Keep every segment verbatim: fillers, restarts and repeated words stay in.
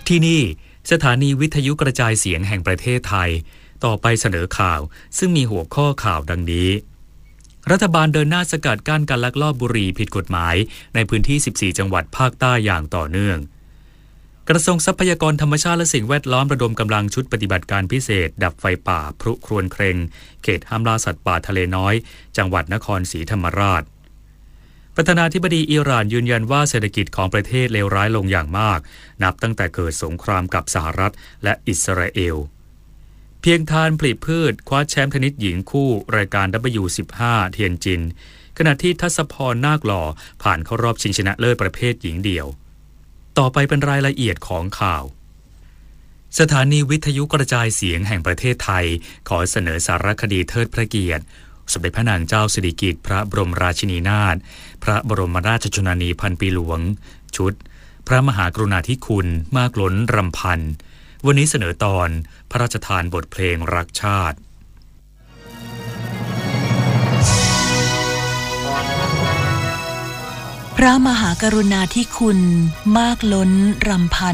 ที่นี่สถานีวิทยุกระจายเสียงแห่งประเทศไทยต่อไปเสนอข่าวซึ่งมีหัวข้อข่าวดังนี้รัฐบาลเดินหน้าสกัดกั้นการลักลอบบุหรี่ผิดกฎหมายในพื้นที่สิบสี่จังหวัดภาคใต้อย่างต่อเนื่องกระทรวงทรัพยากรธรรมชาติและสิ่งแวดล้อมระดมกำลังชุดปฏิบัติการพิเศษดับไฟป่าพรุครวญเครงเขตห้ามล่าสัตว์ป่าทะเลน้อยจังหวัดนครศรีธรรมราชประธานาธิบดีอิหร่านยืนยันว่าเศรษฐกิจของประเทศเลวร้ายลงอย่างมากนับตั้งแต่เกิดสงครามกับสหรัฐและอิสราเอลเพียงทานผลิตพืชคว้าแชมป์เทนนิสหญิงคู่รายการ ดับเบิลยู สิบห้า เทียนจินขณะที่ทัศพรนาคหล่อผ่านเข้ารอบชิงชนะเลิศประเภทหญิงเดี่ยวต่อไปเป็นรายละเอียดของข่าวสถานีวิทยุกระจายเสียงแห่งประเทศไทยขอเสนอสารคดีเทิดพระเกียรติสมเด็จพระนางเจ้าสิริกิติ์พระบรมราชินีนาถพระบรมราชชนนีพันปีหลวงชุดพระมหากรุณาธิคุณมากล้นรำพันวันนี้เสนอตอนพระราชทานบทเพลงรักชาติพระมหากรุณาธิคุณมากล้นรำพัน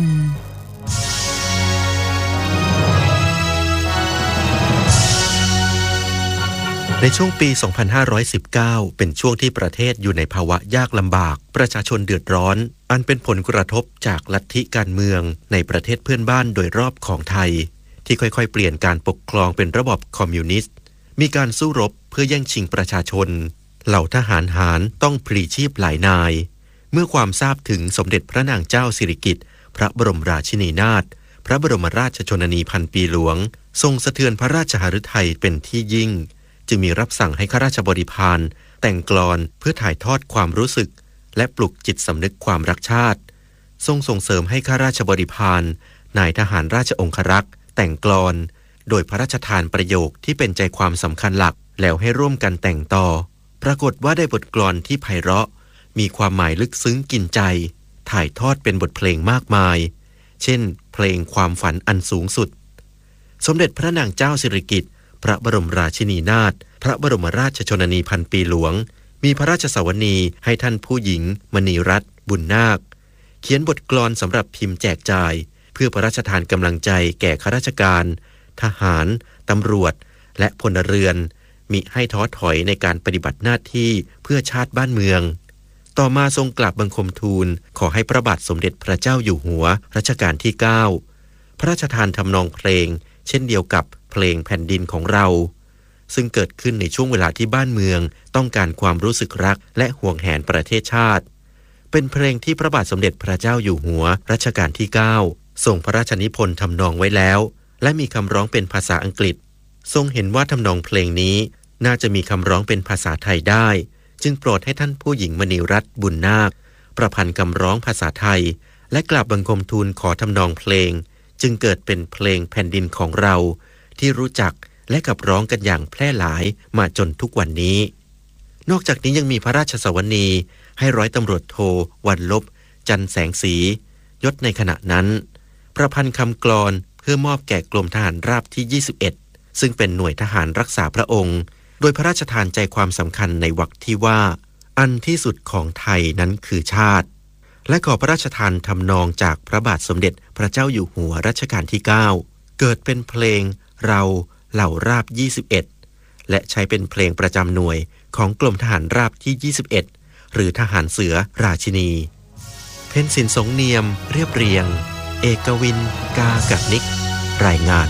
ในช่วงปี สองพันห้าร้อยสิบเก้า เป็นช่วงที่ประเทศอยู่ในภาวะยากลำบากประชาชนเดือดร้อนอันเป็นผลกระทบจากลัทธิการเมืองในประเทศเพื่อนบ้านโดยรอบของไทยที่ค่อยๆเปลี่ยนการปกครองเป็นระบอบคอมมิวนิสต์มีการสู้รบเพื่อแย่งชิงประชาชนเหล่าทหารหาญต้องพลีชีพหลายนายเมื่อความทราบถึงสมเด็จพระนางเจ้าสิริกิติ์พระบรมราชินีนาถพระบรมราชชนนีพันปีหลวงทรงสะเทือนพระราชหฤทัยเป็นที่ยิ่งจึงมีรับสั่งให้ข้าราชบริพารแต่งกลอนเพื่อถ่ายทอดความรู้สึกและปลุกจิตสำนึกความรักชาติทรงส่งเสริมให้ข้าราชบริพารนายทหารราชองครักษ์แต่งกลอนโดยพระราชทานประโยคที่เป็นใจความสำคัญหลักแล้วให้ร่วมกันแต่งต่อปรากฏว่าได้บทกลอนที่ไพเราะมีความหมายลึกซึ้งกินใจถ่ายทอดเป็นบทเพลงมากมายเช่นเพลงความฝันอันสูงสุดสมเด็จพระนางเจ้าสิริกิติ์พระบรมราชินีนาถพระบรมราชชนนีพันปีหลวงมีพระราชสวนีให้ท่านผู้หญิงมณีรัตน์บุญนาคเขียนบทกลอนสำหรับพิมพ์แจกจ่ายเพื่อพระราชทานกำลังใจแก่ข้าราชการทหารตำรวจและพลเรือนมิให้ท้อถอยในการปฏิบัติหน้าที่เพื่อชาติบ้านเมืองต่อมาทรงกราบบังคมทูลขอให้พระบาทสมเด็จพระเจ้าอยู่หัวรัชกาลที่เก้าพระราชทานทำนองเพลงเช่นเดียวกับเพลงแผ่นดินของเราซึ่งเกิดขึ้นในช่วงเวลาที่บ้านเมืองต้องการความรู้สึกรักและห่วงแหนประเทศชาติเป็นเพลงที่พระบาทสมเด็จพระเจ้าอยู่หัวรัชกาลที่เก้าทรงพระราชนิพนธ์ทำนองไว้แล้วและมีคำร้องเป็นภาษาอังกฤษทรงเห็นว่าทำนองเพลงนี้น่าจะมีคำร้องเป็นภาษาไทยได้จึงโปรดให้ท่านผู้หญิงมณีรัตน์บุญนาคประพันธ์คำร้องภาษาไทยและกราบบังคมทูลขอทำนองเพลงจึงเกิดเป็นเพลงแผ่นดินของเราที่รู้จักและขับร้องกันอย่างแพร่หลายมาจนทุกวันนี้นอกจากนี้ยังมีพระราชสวนีให้ร้อยตำรวจโทวันลบจันแสงสียศในขณะนั้นประพันธ์คำกลอนเพื่อมอบแก่กรมทหารราบที่ยี่สิบเอ็ดซึ่งเป็นหน่วยทหารรักษาพระองค์โดยพระราชทานใจความสำคัญในวรรคที่ว่าอันที่สุดของไทยนั้นคือชาติและขอพระราชทานทำนองจากพระบาทสมเด็จพระเจ้าอยู่หัวรัชกาลที่เก้าเกิดเป็นเพลงเราเหล่าราบยี่สิบเอ็ดและใช้เป็นเพลงประจำหน่วยของกรมทหารราบที่ยี่สิบเอ็ดหรือทหารเสือราชินีเพ็ญศิลป์สงเนียมเรียบเรียงเอกวินกากันิกรายงาน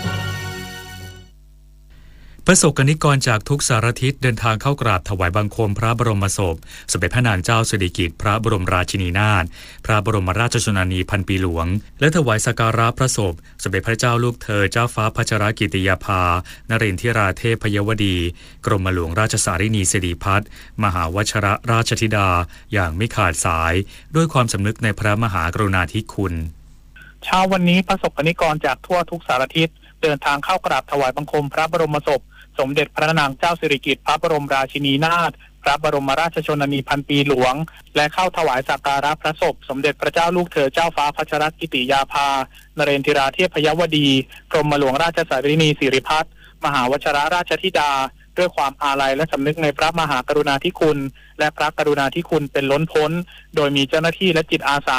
ประสบกนิกรจากทุกสารทิศเดินทางเข้ากราบถวายบังคมพระบรมศพสมเด็จพระนางเจ้าสิริกิติ์พระบรมราชินีนาถพระบรมราชชนนีพันปีหลวงและถวายสักการะพระศพสมเด็จพระเจ้าลูกเธอเจ้าฟ้าพัชรกิติยาภานเรนทิราเทพยวดีกรมหลวงราชสารินีสิริพัฒน์มหาวชรราชธิดาอย่างไม่ขาดสายด้วยความสำนึกในพระมหากรุณาธิคุณเช้าวันนี้ประสบกนิกรจากทั่วทุกสารทิศเดินทางเข้ากราบถวายบังคมพระบรมศพสมเด็จพระนางเจ้าสิริกิติ์พระบรมราชินีนาถพระบรมราชชนนีพันปีหลวงและเข้าถวายสักการะพระศพสมเด็จพระเจ้าลูกเธอเจ้าฟ้าพัชรกิติยาภานเรนทิราเทพยวดีกรมหลวงราชสารินีสิริพัฒน์มหาวชรราชธิดาด้วยความอาลัยและสำนึกในพระมหากรุณาธิคุณและพระกรุณาธิคุณเป็นล้นพ้นโดยมีเจ้าหน้าที่และจิตอาสา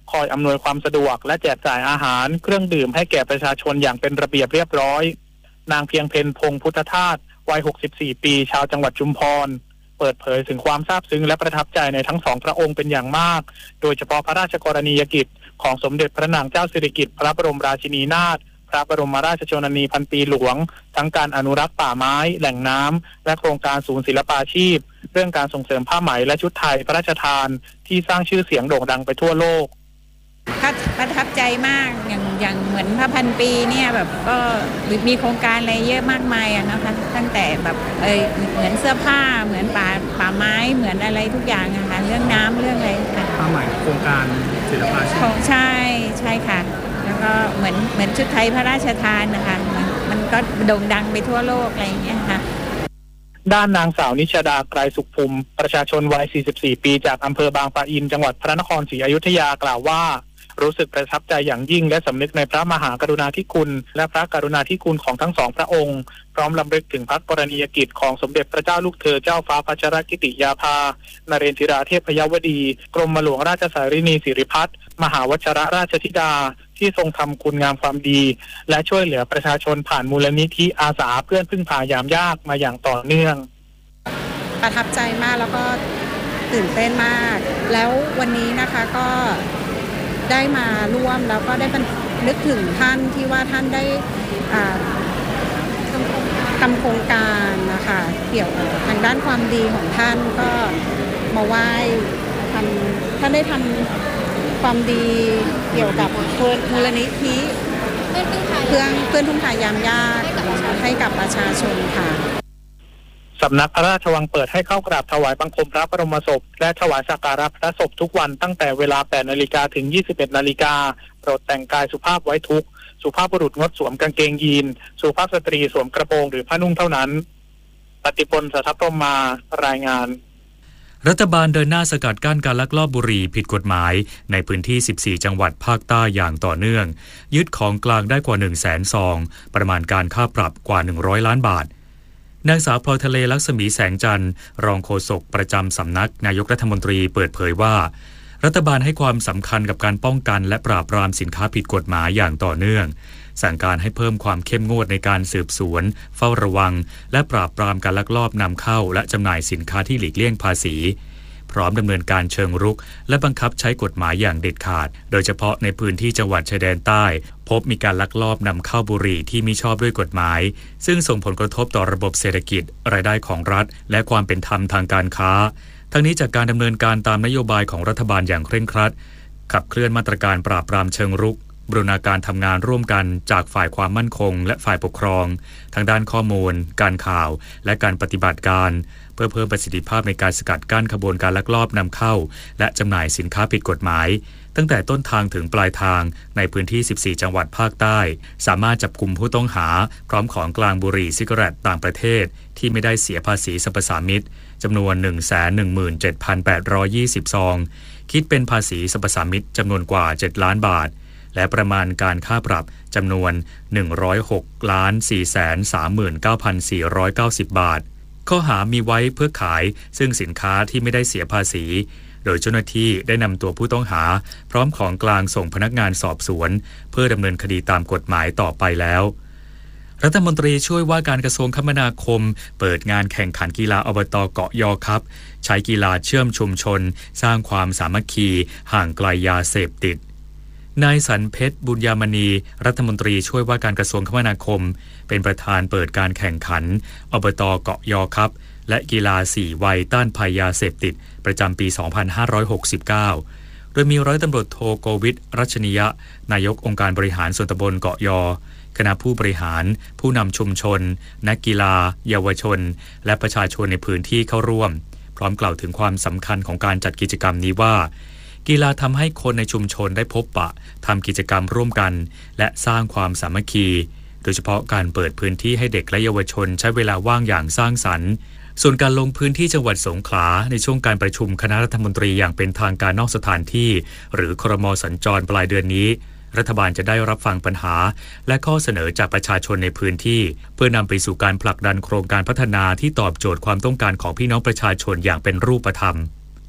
คอยอำนวยความสะดวกและแจกจ่ายอาหารเครื่องดื่มให้แก่ประชาชนอย่างเป็นระเบียบเรียบร้อยนางเพียงเพ็ญพงษ์พุทธทาสวัยหกสิบสี่ปีชาวจังหวัดชุมพรเปิดเผยถึงความซาบซึ้งและประทับใจในทั้งสองพระองค์เป็นอย่างมากโดยเฉพาะพระราชกรณียกิจของสมเด็จพระนางเจ้าสิริกิติ์พระบรมราชินีนาถพระบรมราชชนนีพันปีหลวงทั้งการอนุรักษ์ป่าไม้แหล่งน้ำและโครงการศูนย์ศิลปาชีพเรื่องการส่งเสริมผ้าไหมและชุดไทยพระราชทานที่สร้างชื่อเสียงโด่งดังไปทั่วโลกประทับใจมากอย่างอย่างเหมือนพระพันปีเนี่ยแบบก็มีโครงการอะไรเยอะมากมายอะนะคะตั้งแต่แบบเออเหมือนเสื้อผ้าเหมือนป่าป่าไม้เหมือนอะไรทุกอย่างอะค่ะเรื่องน้ำเรื่องอะไรค่ะผ้าไหมโครงการศิลปาชีพใช่ใช่ค่ะแล้วก็เหมือนเหมือนชุดไทยพระราชทานนะคะมันมันก็โด่งดังไปทั่วโลกอะไรอย่างเงี้ยค่ะด้านนางสาวนิชดาไกรสุขภูมิประชาชนวัยสี่สิบสี่ปีจากอำเภอบางปะอินจังหวัดพระนครศรีอยุธยากล่าวว่ารู้สึกประทับใจอย่างยิ่งและสำนึกในพระมหากรุณาธิคุณและพระกรุณาธิคุณของทั้งสองพระองค์พร้อมรำลึกถึงพระกรณียกิจของสมเด็จพระเจ้าลูกเธอเจ้าฟ้าพัชรกิติยาภานเรนทิราเทพยวดีกรมหลวงราชสารินีสิริพัฒน์มหาวชรราชธิดาที่ทรงทำคุณงามความดีและช่วยเหลือประชาชนผ่านมูลนิธิอาสาเพื่อนพึ่งพายามยากมาอย่างต่อเนื่องประทับใจมากแล้วก็ตื่นเต้นมากแล้ววันนี้นะคะก็ได้มาร่วมแล้วก็ได้นึกถึงท่านที่ว่าท่านได้ทำโครงการนะคะเกี่ยวกับทางด้านความดีของท่านก็มาไหว้ทำท่านได้ทำความดีเกี่ยวกับมูลนิธิเพื่อนเพื่อนทุ่งทายามยากให้กับประชาชนค่ะสำนักพระราชวังเปิดให้เข้ากราบถวายบังคมพระบรมศพและถวายสักการะพระศพทุกวันตั้งแต่เวลา แปดนาฬิกา ถึง ยี่สิบเอ็ดนาฬิกาโปรดแต่งกายสุภาพไว้ทุกข์สุภาพบุรุษงดสวมกางเกงยีนสุภาพสตรีสวมกระโปรงหรือผ้านุ่งเท่านั้นปฏิพล สัทธพรหมารายงานรัฐบาลเดินหน้าสกัดกั้นการลักลอบบุหรี่ผิดกฎหมายในพื้นที่สิบสี่จังหวัดภาคใต้อย่างต่อเนื่องยึดของกลางได้กว่า หนึ่งแสน ซองประมาณการค่าปรับกว่าหนึ่งร้อยล้านบาทนางสาวพลอยทะเลลักษมีแสงจันทร์รองโฆษกประจำสำนักนายกรัฐมนตรีเปิดเผยว่ารัฐบาลให้ความสำคัญกับการป้องกันและปราบปรามสินค้าผิดกฎหมายอย่างต่อเนื่องสั่งการให้เพิ่มความเข้มงวดในการสืบสวนเฝ้าระวังและปราบปรามการลักลอบนำเข้าและจำหน่ายสินค้าที่หลีกเลี่ยงภาษีพร้อมดำเนินการเชิงรุกและบังคับใช้กฎหมายอย่างเด็ดขาดโดยเฉพาะในพื้นที่จังหวัดชายแดนใต้พบมีการลักลอบนำเข้าบุหรี่ที่มิชอบด้วยกฎหมายซึ่งส่งผลกระทบต่อระบบเศรษฐกิจรายได้ของรัฐและความเป็นธรรมทางการค้าทั้งนี้จากการดำเนินการตามนโยบายของรัฐบาลอย่างเคร่งครัดขับเคลื่อนมาตรการปราบปรามเชิงรุกบูรณาการทำงานร่วมกันจากฝ่ายความมั่นคงและฝ่ายปกครองทางด้านข้อมูลการข่าวและการปฏิบัติการเพื่อเพิ่มประสิทธิภาพในการสกัดกั้นขบวนการลักลอบนำเข้าและจำหน่ายสินค้าผิดกฎหมายตั้งแต่ต้นทางถึงปลายทางในพื้นที่สิบสี่จังหวัดภาคใต้สามารถจับกุมผู้ต้องหาพร้อมของกลางบุหรี่ซิกาเรตต่างประเทศที่ไม่ได้เสียภาษีสรรพสามิตจำนวน หนึ่งแสนหนึ่งหมื่นเจ็ดพันแปดร้อยยี่สิบ ซองคิดเป็นภาษีสรรพสามิตจำนวนกว่าเจ็ดล้านบาทและประมาณการค่าปรับจำนวน หนึ่งร้อยหกล้านสี่แสนสามหมื่นเก้าพันสี่ร้อยเก้าสิบ บาทข้อหามีไว้เพื่อขายซึ่งสินค้าที่ไม่ได้เสียภาษีโดยเจ้าหน้าที่ได้นำตัวผู้ต้องหาพร้อมของกลางส่งพนักงานสอบสวนเพื่อดำเนินคดีตามกฎหมายต่อไปแล้วรัฐมนตรีช่วยว่าการกระทรวงคมนาคมเปิดงานแข่งขันกีฬาอบต.เกาะยอครับใช้กีฬาเชื่อมชุมชนสร้างความสามัคคีห่างไกลยาเสพติดนายสันเพชรบุญยามณีรัฐมนตรีช่วยว่าการกระทรวงคมนาคมเป็นประธานเปิดการแข่งขันอบต.เกาะยอครับและกีฬาสี่วัยต้านภัยยาเสพติดประจำปี สองพันห้าร้อยหกสิบเก้า โดยมีร้อยตำรวจโทโกวิทรัชนียะนายกองค์การบริหารส่วนตำบลเกาะยอคณะผู้บริหารผู้นำชุมชนนักกีฬาเยาวชนและประชาชนในพื้นที่เข้าร่วมพร้อมกล่าวถึงความสำคัญของการจัดกิจกรรมนี้ว่ากีฬาทำให้คนในชุมชนได้พบปะทำกิจกรรมร่วมกันและสร้างความสามัคคีโดยเฉพาะการเปิดพื้นที่ให้เด็กและเยาวชนใช้เวลาว่างอย่างสร้างสรรค์ส่วนการลงพื้นที่จังหวัดสงขลาในช่วงการประชุมคณะรัฐมนตรีอย่างเป็นทางการนอกสถานที่หรือครม.สัญจรปลายเดือนนี้รัฐบาลจะได้รับฟังปัญหาและข้อเสนอจากประชาชนในพื้นที่เพื่อนำไปสู่การผลักดันโครงการพัฒนาที่ตอบโจทย์ความต้องการของพี่น้องประชาชนอย่างเป็นรูปธรรม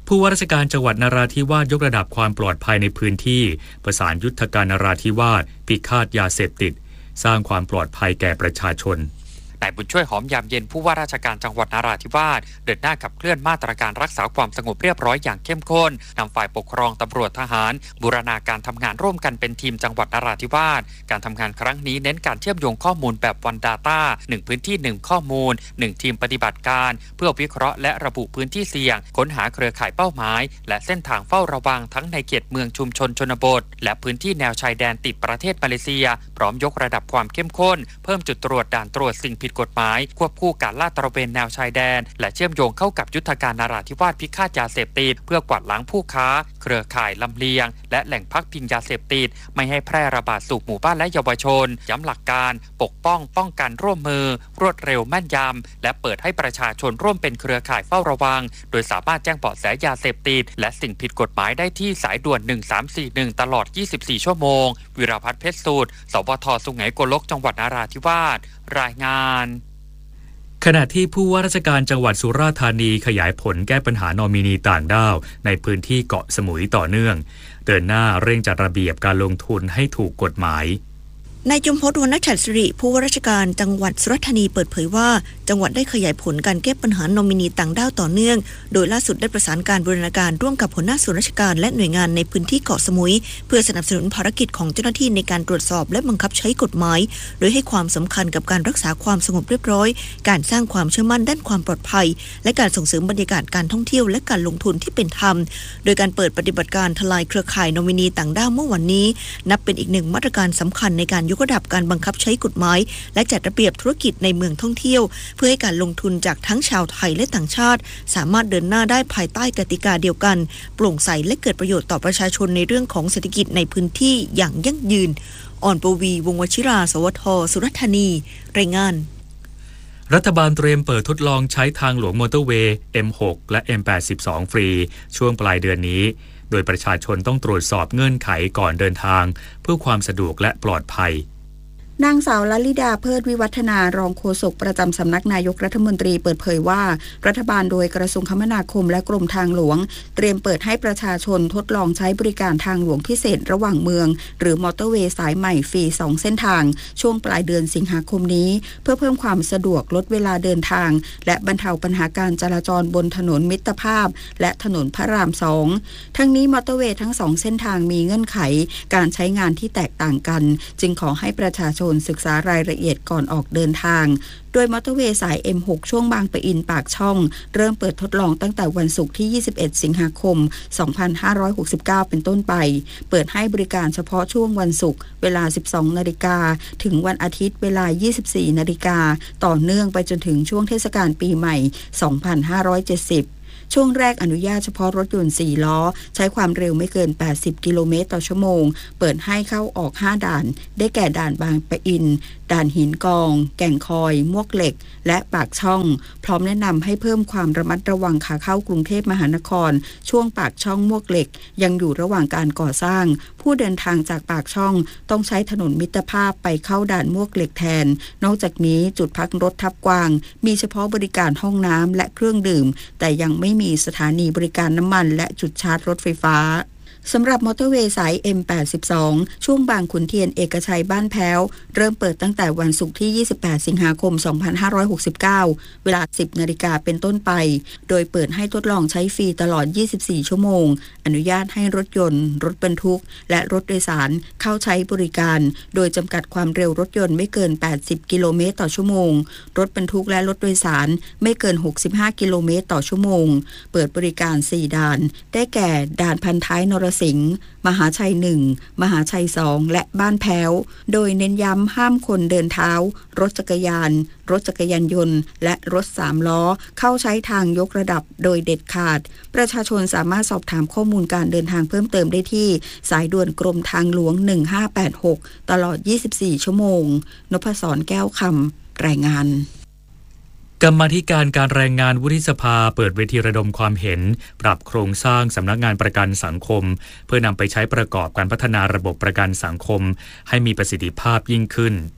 ผู้ว่าราชการจังหวัดนราธิวาสยกระดับความปลอดภัยในพื้นที่ประสานยุทธการนราธิวาสพิฆาตยาเสพติดสร้างความปลอดภัยแก่ประชาชนนายบุญช่วยหอมยามเย็นผู้ว่าราชการจังหวัดนราธิวาสเดินหน้าขับเคลื่อนมาตรการรักษาความสงบเรียบร้อยอย่างเข้มข้นนำฝ่ายปกครองตำรวจทหารบูรณาการทำงานร่วมกันเป็นทีมจังหวัดนราธิวาสการทำงานครั้งนี้เน้นการเชื่อมโยงข้อมูลแบบ วัน ดาต้า หนึ่ง พื้นที่ หนึ่ง ข้อมูล หนึ่ง ทีมปฏิบัติการเพื่อวิเคราะห์และระบุพื้นที่เสี่ยงค้นหาเครือข่ายเป้าหมายและเส้นทางเฝ้าระวังทั้งในเขตเมืองชุมชนชนบทและพื้นที่แนวชายแดนติดประเทศมาเลเซียพร้อมยกระดับความเข้มข้นเพิ่มจุดตรวจด่านตรวจสิ่งผิดกฎหมายควบคู่การลาดตระเวนแนวชายแดนและเชื่อมโยงเข้ากับยุทธการนราธิวาสพิฆาตยาเสพติดเพื่อกวาดล้างผู้ค้าเครือข่ายลำเลียงและแหล่งพักพิงยาเสพติดไม่ให้แพร่ระบาดสู่หมู่บ้านและเยาวชนย้ำหลักการปกป้องป้องกันร่วมมือรวดเร็วแม่นยำและเปิดให้ประชาชนร่วมเป็นเครือข่ายเฝ้าระวังโดยสามารถแจ้งเบาะแสยาเสพติดและสิ่งผิดกฎหมายได้ที่สายด่วนหนึ่งสามสี่หนึ่งตลอดยี่สิบสี่ชั่วโมงวิราภัทรเพชรสูตรสวทสุไหงโกลกจังหวัดนราธิวาสรายงานขณะที่ผู้ว่าราชการจังหวัดสุราษฎร์ธานีขยายผลแก้ปัญหานอมินีต่างด้าวในพื้นที่เกาะสมุยต่อเนื่องเดินหน้าเร่งจัดระเบียบการลงทุนให้ถูกกฎหมายนายจุมพจน์ วรรณฉัตรสิริผู้ว่าราชการจังหวัดสุราษฎร์ธานีเปิดเผยว่าจังหวัดได้ขยายผลการแก้ปัญหานอมินีต่างด้าวต่อเนื่องโดยล่าสุดได้ประสานการบูรณาการร่วมกับหัวหน้าส่วนราชการและหน่วยงานในพื้นที่เกาะสมุยเพื่อสนับสนุนภารกิจของเจ้าหน้าที่ในการตรวจสอบและบังคับใช้กฎหมายโดยให้ความสำคัญกับการรักษาความสงบเรียบร้อยการสร้างความเชื่อมั่นด้านความปลอดภัยและการส่งเสริมบรรยากาศการท่องเที่ยวและการลงทุนที่เป็นธรรมโดยการเปิดปฏิบัติการทลายเครือข่ายนอมินีต่างด้าวเมื่อวันนี้นับเป็นอีกหนึ่งมาตรการสำคัญในการยกระดับการบังคับใช้กฎหมายและจัดระเบียบธุรกิจในเมืองท่องเที่ยวเพื่อให้การลงทุนจากทั้งชาวไทยและต่างชาติสามารถเดินหน้าได้ภายใต้กติกาเดียวกันโปร่งใสและเกิดประโยชน์ต่อประชาชนในเรื่องของเศรษฐกิจในพื้นที่อย่างยั่งยืนอ่อนปวี วงศ์วชิรา สวท สุราษฎร์ธานีรายงานรัฐบาลเตรียมเปิดทดลองใช้ทางหลวงมอเตอร์เวย์ เอ็ม หก และ เอ็ม แปดสิบสอง ฟรีช่วงปลายเดือนนี้โดยประชาชนต้องตรวจสอบเงื่อนไขก่อนเดินทางเพื่อความสะดวกและปลอดภัยนางสาวลลิดาเพิดวิวัฒนารองโฆษกประจำสำนักนายกรัฐมนตรีเปิดเผยว่ารัฐบาลโดยกระทรวงคมนาคมและกรมทางหลวงเตรียมเปิดให้ประชาชนทดลองใช้บริการทางหลวงพิเศษระหว่างเมืองหรือมอเตอร์เวย์สายใหม่ฟรีสองเส้นทางช่วงปลายเดือนสิงหาคมนี้เพื่อเพิ่มความสะดวกลดเวลาเดินทางและบรรเทาปัญหาการจราจรบนถนนมิตรภาพและถนนพระรามสองทั้งนี้มอเตอร์เวย์ทั้งสองเส้นทางมีเงื่อนไขการใช้งานที่แตกต่างกันจึงขอให้ประชาชนศึกษารายละเอียดก่อนออกเดินทางโดยมอเตอร์เวย์สาย เอ็ม หก ช่วงบางปะอินปากช่องเริ่มเปิดทดลองตั้งแต่วันศุกร์ที่ยี่สิบเอ็ดสิงหาคมสองพันห้าร้อยหกสิบเก้าเป็นต้นไปเปิดให้บริการเฉพาะช่วงวันศุกร์เวลา สิบสองนาฬิกาถึงวันอาทิตย์เวลา ยี่สิบสี่นาฬิกาต่อเนื่องไปจนถึงช่วงเทศกาลปีใหม่สองพันห้าร้อยเจ็ดสิบช่วงแรกอนุญาตเฉพาะรถยนต์สี่ล้อใช้ความเร็วไม่เกินแปดสิบกิโลเมตรต่อชั่วโมงเปิดให้เข้าออกห้าด่านได้แก่ด่านบางปะอินด่านหินกองแก่งคอยมวกเหล็กและปากช่องพร้อมแนะนำให้เพิ่มความระมัดระวังขาเข้ากรุงเทพมหานครช่วงปากช่องมวกเหล็กยังอยู่ระหว่างการก่อสร้างผู้เดินทางจากปากช่องต้องใช้ถนนมิตรภาพไปเข้าด่านมวกเหล็กแทนนอกจากนี้จุดพักรถทับกวางมีเฉพาะบริการห้องน้ำและเครื่องดื่มแต่ยังไม่มีสถานีบริการน้ำมันและจุดชาร์จรถไฟฟ้าสำหรับมอเตอร์เวย์สาย เอ็ม แปดสิบสอง ช่วงบางขุนเทียนเอกชัยบ้านแพ้วเริ่มเปิดตั้งแต่วันศุกร์ที่ยี่สิบแปดสิงหาคมสองพันห้าร้อยหกสิบเก้าเวลา สิบนาฬิกาเป็นต้นไปโดยเปิดให้ทดลองใช้ฟรีตลอดยี่สิบสี่ชั่วโมงอนุญาตให้รถยนต์รถบรรทุกและรถโดยสารเข้าใช้บริการโดยจำกัดความเร็วรถยนต์ไม่เกินแปดสิบกิโลเมตรต่อชั่วโมงรถบรรทุกและรถโดยสารไม่เกินหกสิบห้ากิโลเมตรต่อชั่วโมงเปิดบริการสี่ด่านได้แก่ด่านพันท้ายนรสิงห์มหาชัยหนึ่งมหาชัยสองและบ้านแพ้วโดยเน้นย้ำห้ามคนเดินเท้ารถจักรยานรถจักรยานยนต์และรถสามล้อเข้าใช้ทางยกระดับโดยเด็ดขาดประชาชนสามารถสอบถามข้อมูลการเดินทางเพิ่มเติมได้ที่สายด่วนกรมทางหลวงหนึ่งห้าแปดหกตลอดยี่สิบสี่ชั่วโมงนพศรแก้วคำรายงานกรรมาธิการการแรงงานวุฒิสภาเปิดเวทีระดมความเห็นปรับโครงสร้างสำนักงานประกันสังคมเพื่อนำไปใช้ประกอบการพัฒนาระบบประกันสังคมให้มีประสิทธิภาพยิ่งขึ้น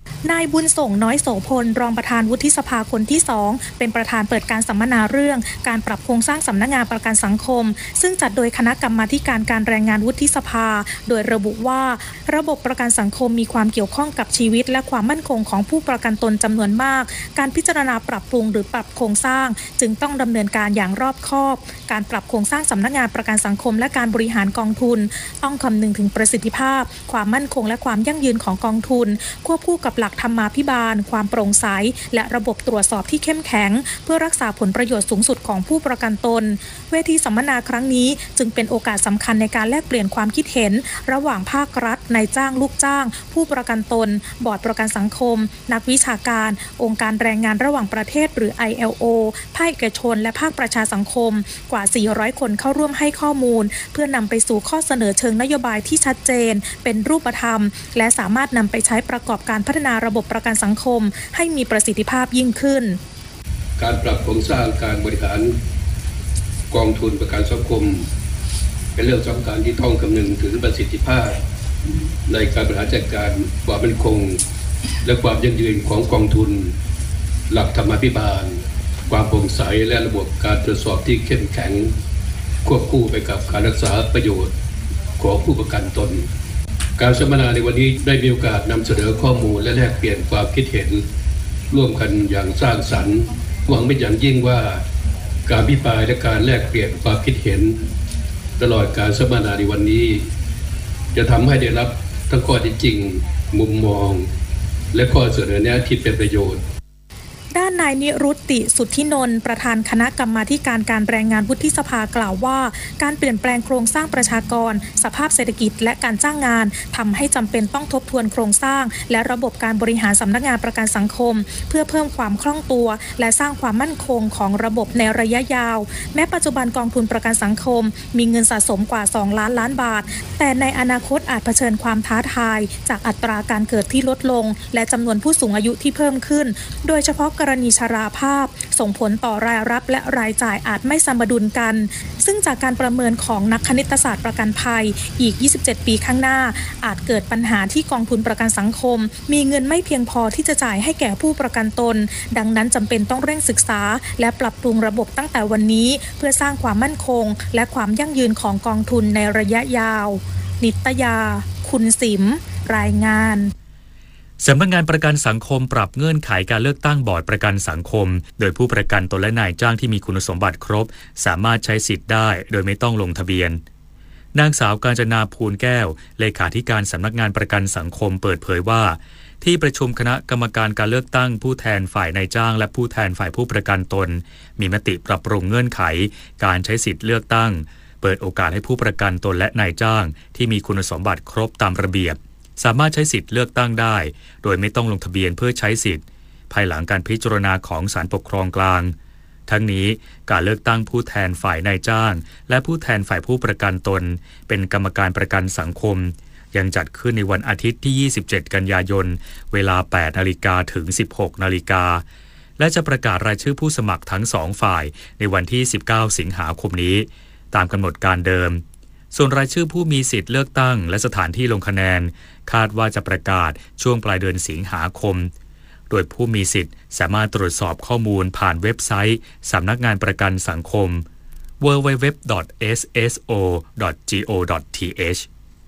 นายบุญส่งน้อยโสพลรองประธานวุฒิสภาคนที่สองเป็นประธานเปิดการสัมมนาเรื่องการปรับโครงสร้างสำนักงานประกันสังคมซึ่งจัดโดยคณะกรรมาธิการการแรงงานวุฒิสภาโดยระบุว่าระบบประกันสังคมมีความเกี่ยวข้องกับชีวิตและความมั่นคงของผู้ประกันตนจำนวนมากการพิจารณาปรับปรุงหรือปรับโครงสร้างจึงต้องดำเนินการอย่างรอบคอบการปรับโครงสร้างสำนักงานประกันสังคมและการบริหารกองทุนต้องคำนึงถึงประสิทธิภาพความมั่นคงและความยั่งยืนของกองทุนควบคู่กับหลักธรรมาภิบาลความโปร่งใสและระบบตรวจสอบที่เข้มแข็งเพื่อรักษาผลประโยชน์สูงสุดของผู้ประกันตนเวทีสัมมนาครั้งนี้จึงเป็นโอกาสสำคัญในการแลกเปลี่ยนความคิดเห็นระหว่างภาครัฐนายจ้างลูกจ้างผู้ประกันตนบอร์ดประกันสังคมนักวิชาการองค์การแรงงานระหว่างประเทศหรือ ไอ แอล โอ ภาคเอกชนและภาคประชาสังคมกว่าสี่ร้อยคนเข้าร่วมให้ข้อมูลเพื่อนำไปสู่ข้อเสนอเชิงนโยบายที่ชัดเจนเป็นรูปธรรมและสามารถนำไปใช้ประกอบการพัฒนาระบบประกันสังคมให้มีประสิทธิภาพยิ่งขึ้นการปรับโครงสร้างการบริหารกองทุนประกันสังคมเป็นเรื่องสำคัญที่ต้องคำนึงถึงประสิทธิภาพในการบริหารจัดการความมั่นคงและความยั่งยืนของกองทุนหลักธรรมาภิบาลความโปร่งใสและระบบการตรวจสอบที่เข้มแข็งควบคู่ไปกับการรักษาประโยชน์ของผู้ประกันตนการสัมมนาในวันนี้ได้มีโอกาสนำเสนอข้อมูลและแลกเปลี่ยนความคิดเห็นร่วมกันอย่างสร้างสรรค์หวังเป็นอย่างยิ่งว่าการอภิปรายและการแลกเปลี่ยนความคิดเห็นตลอดการสัมมนาในวันนี้จะทำให้ได้รับทั้งข้อเท็จจริงมุมมองและข้อเสนอแนะที่เป็นประโยชน์ด้านนายนิรุตติสุทธินนท์ประธานคณะกรรมาธิการการแรงงานวุฒิสภากล่าวว่าการเปลี่ยนแปลงโครงสร้างประชากรสภาพเศรษฐกิจและการจ้างงานทำให้จำเป็นต้องทบทวนโครงสร้างและระบบการบริหารสำนักงานประกันสังคมเพื่อเพิ่มความคล่องตัวและสร้างความมั่นคงของระบบในระยะยาวแม้ปัจจุบันกองทุนประกันสังคมมีเงินสะสมกว่าสองล้านล้านบาทแต่ในอนาคตอาจเผชิญความท้าทายจากอัตราการเกิดที่ลดลงและจำนวนผู้สูงอายุที่เพิ่มขึ้นโดยเฉพาะกรณีชราภาพส่งผลต่อรายรับและรายจ่ายอาจไม่สมดุลกันซึ่งจากการประเมินของนักคณิตศาสตร์ประกันภัยอีกยี่สิบเจ็ดปีข้างหน้าอาจเกิดปัญหาที่กองทุนประกันสังคมมีเงินไม่เพียงพอที่จะจ่ายให้แก่ผู้ประกันตนดังนั้นจำเป็นต้องเร่งศึกษาและปรับปรุงระบบตั้งแต่วันนี้เพื่อสร้างความมั่นคงและความยั่งยืนของกองทุนในระยะยาวนิตยาคุณสิมรายงานสำนักงานประกันสังคมปรับเงื่อนไขการเลือกตั้งบอร์ดประกันสังคมโดยผู้ประกันตนและนายจ้างที่มีคุณสมบัติครบสามารถใช้สิทธิ์ได้โดยไม่ต้องลงทะเบียนนางสาวกาญจนาภูลแก้วเลขาธิการสำนักงานประกันสังคมเปิดเผยว่าที่ประชุมคณะกรรมการการเลือกตั้งผู้แทนฝ่ายนายจ้างและผู้แทนฝ่ายผู้ประกันตนมีมติปรับปรุงเงื่อนไขการใช้สิทธิ์เลือกตั้งเปิดโอกาสให้ผู้ประกันตนและนายจ้างที่มีคุณสมบัติครบตามระเบียบสามารถใช้สิทธิ์เลือกตั้งได้โดยไม่ต้องลงทะเบียนเพื่อใช้สิทธิ์ภายหลังการพิจารณาของศาลปกครองกลางทั้งนี้การเลือกตั้งผู้แทนฝ่ายนายจ้างและผู้แทนฝ่ายผู้ประกันตนเป็นกรรมการประกันสังคมยังจัดขึ้นในวันอาทิตย์ที่ยี่สิบเจ็ดกันยายนเวลา แปดนาฬิกา ถึง สิบหกนาฬิกาและจะประกาศรายชื่อผู้สมัครทั้งสองฝ่ายในวันที่สิบเก้าสิงหาคมนี้ตามกำหนดการเดิมส่วนรายชื่อผู้มีสิทธิ์เลือกตั้งและสถานที่ลงคะแนนคาดว่าจะประกาศช่วงปลายเดือนสิงหาคมโดยผู้มีสิทธิ์สามารถตรวจสอบข้อมูลผ่านเว็บไซต์สำนักงานประกันสังคม ดับเบิลยู ดับเบิลยู ดับเบิลยู ดอท เอส เอส โอ ดอท จี โอ ดอท ที เอช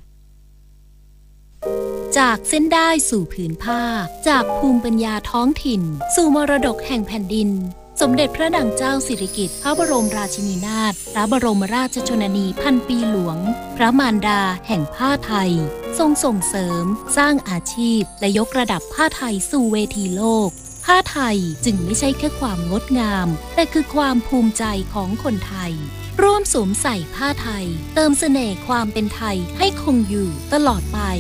จากเส้นได้สู่ผืนผ้าจากภูมิปัญญาท้องถิ่นสู่มรดกแห่งแผ่นดินสมเด็จพระนางเจ้าสิริกิติ์พระบรมราชินีนาถพระบรมราชชนนีพันปีหลวงพระมารดาแห่งผ้าไทยทรงส่งเสริมสร้างอาชีพและยกระดับผ้าไทยสู่เวทีโลกผ้าไทยจึงไม่ใช่แค่ความงดงามแต่คือความภูมิใจของคนไทยร่วมสวมใส่ผ้าไทยเติมเสน่ห์ความเป็นไทยให้คงอยู่ตลอดไป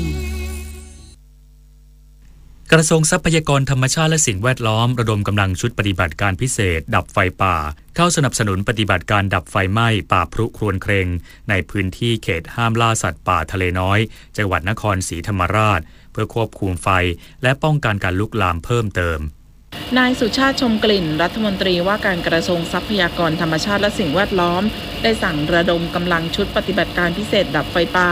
กระทรวงทรัพยากรธรรมชาติและสิ่งแวดล้อมระดมกำลังชุดปฏิบัติการพิเศษดับไฟป่าเข้าสนับสนุนปฏิบัติการดับไฟไหม้ป่าพรุครวญเครงในพื้นที่เขตห้ามล่าสัตว์ป่าทะเลน้อยจังหวัดนครศรีธรรมราชเพื่อควบคุมไฟและป้องกันการลุกลามเพิ่มเติมนายสุชาติชมกลิ่นรัฐมนตรีว่าการกระทรวงทรัพยากรธรรมชาติและสิ่งแวดล้อมได้สั่งระดมกำลังชุดปฏิบัติการพิเศษดับไฟป่า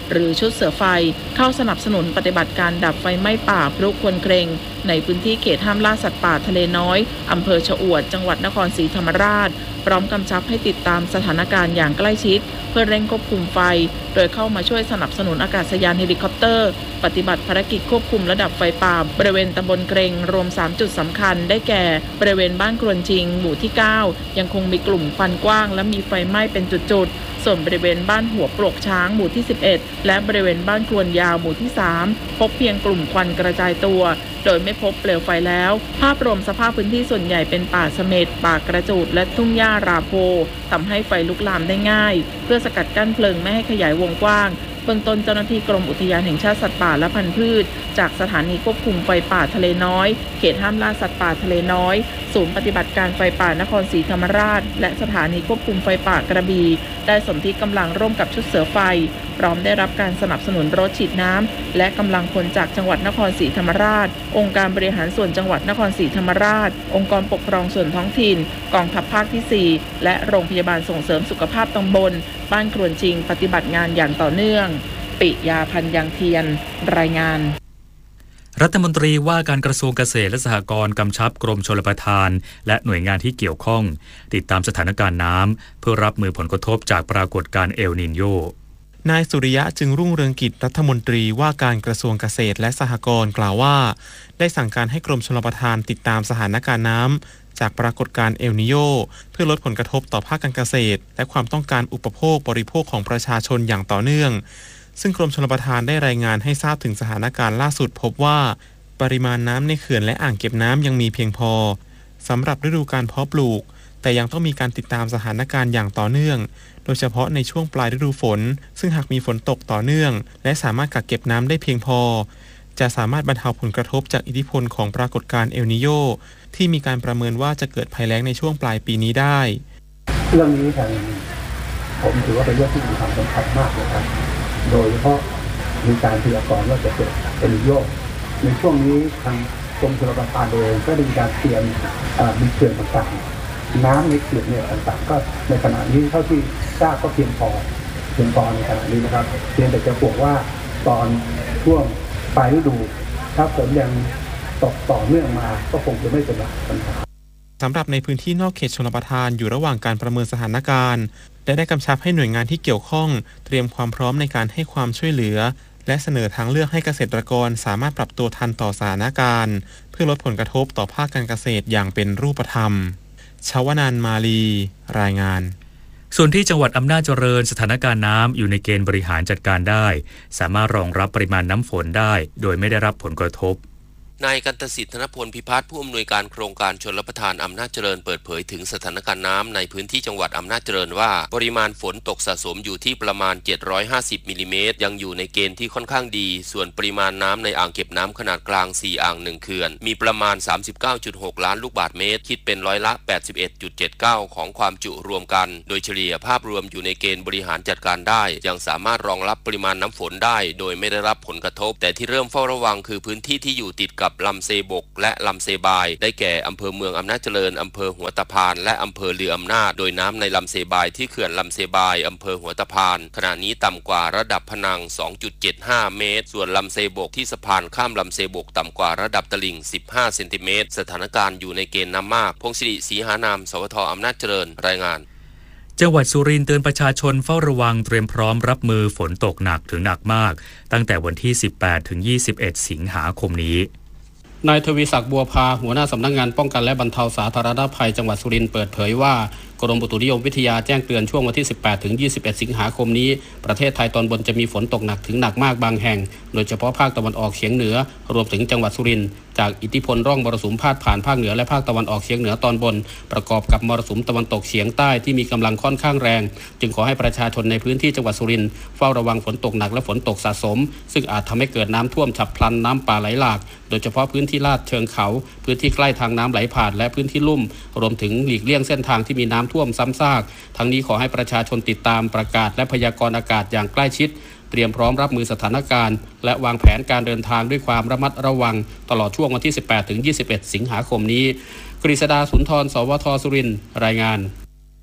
หรือชุดเสือไฟเข้าสนับสนุนปฏิบัติการดับไฟไหม้ป่าพลุควนเกรงในพื้นที่เขตห้ามล่าสัตว์ป่าทะเลน้อยอำเภอชะอวดจังหวัดนครศรีธรรมราชพร้อมกำชับให้ติดตามสถานการณ์อย่างใกล้ชิดเพื่อเร่งควบคุมไฟโดยเข้ามาช่วยสนับสนุนอากาศยานเฮลิคอปเตอร์ปฏิบัติภารกิจควบคุมระดับไฟป่าบริเวณตำบลเกรงรวมสามจุดสำคัญได้แก่บริเวณบ้านกรวนจริงหมู่ที่เก้ายังคงมีกลุ่มควันกว้างและมีไฟไหม้เป็นจุดๆส่วนบริเวณบ้านหัวปลวกช้างหมู่ที่สิบเอ็ดและบริเวณบ้านกรวนยาวหมู่ที่สามพบเพียงกลุ่มควันกระจายตัวโดยไม่พบเปลวไฟแล้วภาพรวมสภาพพื้นที่ส่วนใหญ่เป็นป่าเสม็ดป่ากระจูดและทุ่งหญ้าราโพทำให้ไฟลุกลามได้ง่ายเพื่อสกัดกั้นเพลิงไม่ให้ขยายวงกว้างเบื้องต้นเจ้าหน้าที่กรมอุทยานแห่งชาติสัตว์ป่าและพันธุ์พืชจากสถานีควบคุมไฟป่าทะเลน้อยเขตห้ามล่าสัตว์ป่าทะเลน้อยศูนย์ปฏิบัติการไฟป่านครศรีธรรมราชและสถานีควบคุมไฟป่ากระบี่ได้สนธิกำลังร่วมกับชุดเสือไฟพร้อมได้รับการสนับสนุนรถฉีดน้ำและกำลังพลจากจังหวัดนครศรีธรรมราชองค์การบริหารส่วนจังหวัดนครศรีธรรมราชองค์กรปกครองส่วนท้องถิ่นกองทัพภาคที่สี่และโรงพยาบาลส่งเสริมสุขภาพตำบลบ้านกรวนจริงปฏิบัติงานอย่างต่อเนื่องปิยาพันธ์ยังเทียนรายงานรัฐมนตรีว่าการกระทรวงเกษตรและสหกรณ์กำชับกรมชลประทานและหน่วยงานที่เกี่ยวข้องติดตามสถานการณ์น้ำเพื่อรับมือผลกระทบจากปรากฏการณ์เอลนีโญนายสุริยะจึงรุ่งเรืองกิจรัฐมนตรีว่าการกระทรวงเกษตรและสหกรณ์กล่าวว่าได้สั่งการให้กรมชลประทานติดตามสถานการณ์น้ำจากปรากฏการณ์เอลนีโญเพื่อลดผลกระทบต่อภาคการเกษตรและความต้องการอุปโภคบริโภคของประชาชนอย่างต่อเนื่องซึ่งกรมชลประทานได้รายงานให้ทราบถึงสถานการณ์ล่าสุดพบว่าปริมาณน้ำในเขื่อนและอ่างเก็บน้ำยังมีเพียงพอสำหรับฤดูการเพาะปลูกแต่ยังต้องมีการติดตามสถานการณ์อย่างต่อเนื่องโดยเฉพาะในช่วงปลายฤดูฝนซึ่งหากมีฝนตกต่อเนื่องและสามารถกักเก็บน้ำได้เพียงพอจะสามารถบรรเทาผลกระทบจากอิทธิพลของปรากฏการณ์เอลนีโญที่มีการประเมินว่าจะเกิดภัยแล้งในช่วงปลายปีนี้ได้เรื่องนี้ทางผมถือว่าเป็นเรื่องที่มีความสำคัญมากนะครับโดยเฉพาะมีการพยากรณ์ว่าจะเกิดเอลนีโญในช่วงนี้ทางกรมชลประทานเองก็ได้มีการเตรียมมีเขื่อนต่างๆน้ำในเขื่อนเนี่ยต่างๆก็ในขณะนี้เท่าที่ทราบก็เพียงพอเพียงพอในขณะนี้นะครับเพียงแต่จะบอกว่าตอนช่วงปลายฤดูถ้าฝนยังตกต่อเนื่องมาก็คงจะไม่เป็นปัญหาสำหรับในพื้นที่นอกเขตชลประทานอยู่ระหว่างการประเมินสถานการณ์และได้กำชับให้หน่วยงานที่เกี่ยวข้องเตรียมความพร้อมในการให้ความช่วยเหลือและเสนอทางเลือกให้เกษตรกรสามารถปรับตัวทันต่อสถานการณ์เพื่อลดผลกระทบต่อภาคการเกษตรอย่างเป็นรูปธรรมชวนันท์มาลีรายงานส่วนที่จังหวัดอำนาจเจริญสถานการณ์น้ำอยู่ในเกณฑ์บริหารจัดการได้สามารถรองรับปริมาณน้ำฝนได้โดยไม่ได้รับผลกระทบนายกันตสิทธิ์ธนพลพิพัฒน์ผู้อำนวยการโครงการชลประทานอำนาจเจริญเปิดเผยถึงสถานการณ์น้ำในพื้นที่จังหวัดอำนาจเจริญว่าปริมาณฝนตกสะสมอยู่ที่ประมาณเจ็ดร้อยห้าสิบมิลลิเมตรยังอยู่ในเกณฑ์ที่ค่อนข้างดีส่วนปริมาณน้ำในอ่างเก็บน้ำขนาดกลางสี่อ่างหนึ่งเขื่อนมีประมาณ สามสิบเก้าจุดหก ล้านลูกบาศก์เมตรคิดเป็นร้อยละ แปดสิบเอ็ดจุดเจ็ดเก้า ของความจุรวมกันโดยเฉลี่ยภาพรวมอยู่ในเกณฑ์บริหารจัดการได้ยังสามารถรองรับปริมาณน้ำฝนได้โดยไม่ได้รับผลกระทบแต่ที่เริ่มเฝ้าระวังคือพื้นที่ที่อยู่ติดกับลำเซบกและลำเซบายได้แก่อำเภอเมืองอำนาจเจริญอำเภอหัวตะพานและอำเภอเรืออำนาจโดยน้ำในลำเซบายที่เขื่อนลำเซบายอำเภอหัวตะพานขณะนี้ต่ำกว่าระดับผนัง สองจุดเจ็ดห้า เมตรส่วนลำเซบกที่สะพานข้ามลำเซบกต่ำกว่าระดับตลิ่งสิบห้าเซนติเมตรสถานการณ์อยู่ในเกณฑ์น้ำมากพงศิริศรีหานามสวทอำนาจเจริญรายงานจังหวัดสุรินทร์เตือนประชาชนเฝ้าระวังเตรียมพร้อมรับมือฝนตกหนักถึงหนักมากตั้งแต่วันที่สิบแปดถึงยี่สิบเอ็ดสิงหาคมนี้นายทวีศักดิ์บัวพาหัวหน้าสำนักงานป้องกันและบรรเทาสาธารณภัยจังหวัดสุรินทร์เปิดเผยว่ากรมอุตุนิยมวิทยาแจ้งเตือนช่วงวันที่สิบแปดถึงยี่สิบเอ็ดสิงหาคมนี้ประเทศไทยตอนบนจะมีฝนตกหนักถึงหนักมากบางแห่งโดยเฉพาะภาคตะวันออกเฉียงเหนือรวมถึงจังหวัดสุรินทร์จากอิทธิพลร่องมรสุมพาดผ่านภาคเหนือและภาคตะวันออกเฉียงเหนือตอนบนประกอบกับมรสุมตะวันตกเฉียงใต้ที่มีกำลังค่อนข้างแรงจึงขอให้ประชาชนในพื้นที่จังหวัดสุรินทร์เฝ้าระวังฝนตกหนักและฝนตกสะสมซึ่งอาจทำให้เกิดน้ำท่วมฉับพลันน้ำป่าไหลหลากโดยเฉพาะพื้นที่ลาดเชิงเขาพื้นที่ใกล้ทางน้ำไหลผ่านและพื้นที่ลุ่มรวมถึงหลีกเลี่ยงเส้นทางที่มีน้ำท่วมซ้ำซากทั้งนี้ขอให้ประชาชนติดตามประกาศและพยากรณ์อากาศอย่างใกล้ชิดเตรียมพร้อมรับมือสถานการณ์และวางแผนการเดินทางด้วยความระมัดระวังตลอดช่วงวันที่สิบแปดถึงยี่สิบเอ็ดสิงหาคมนี้กฤษดาสุนทรสวทสุรินทร์รายงาน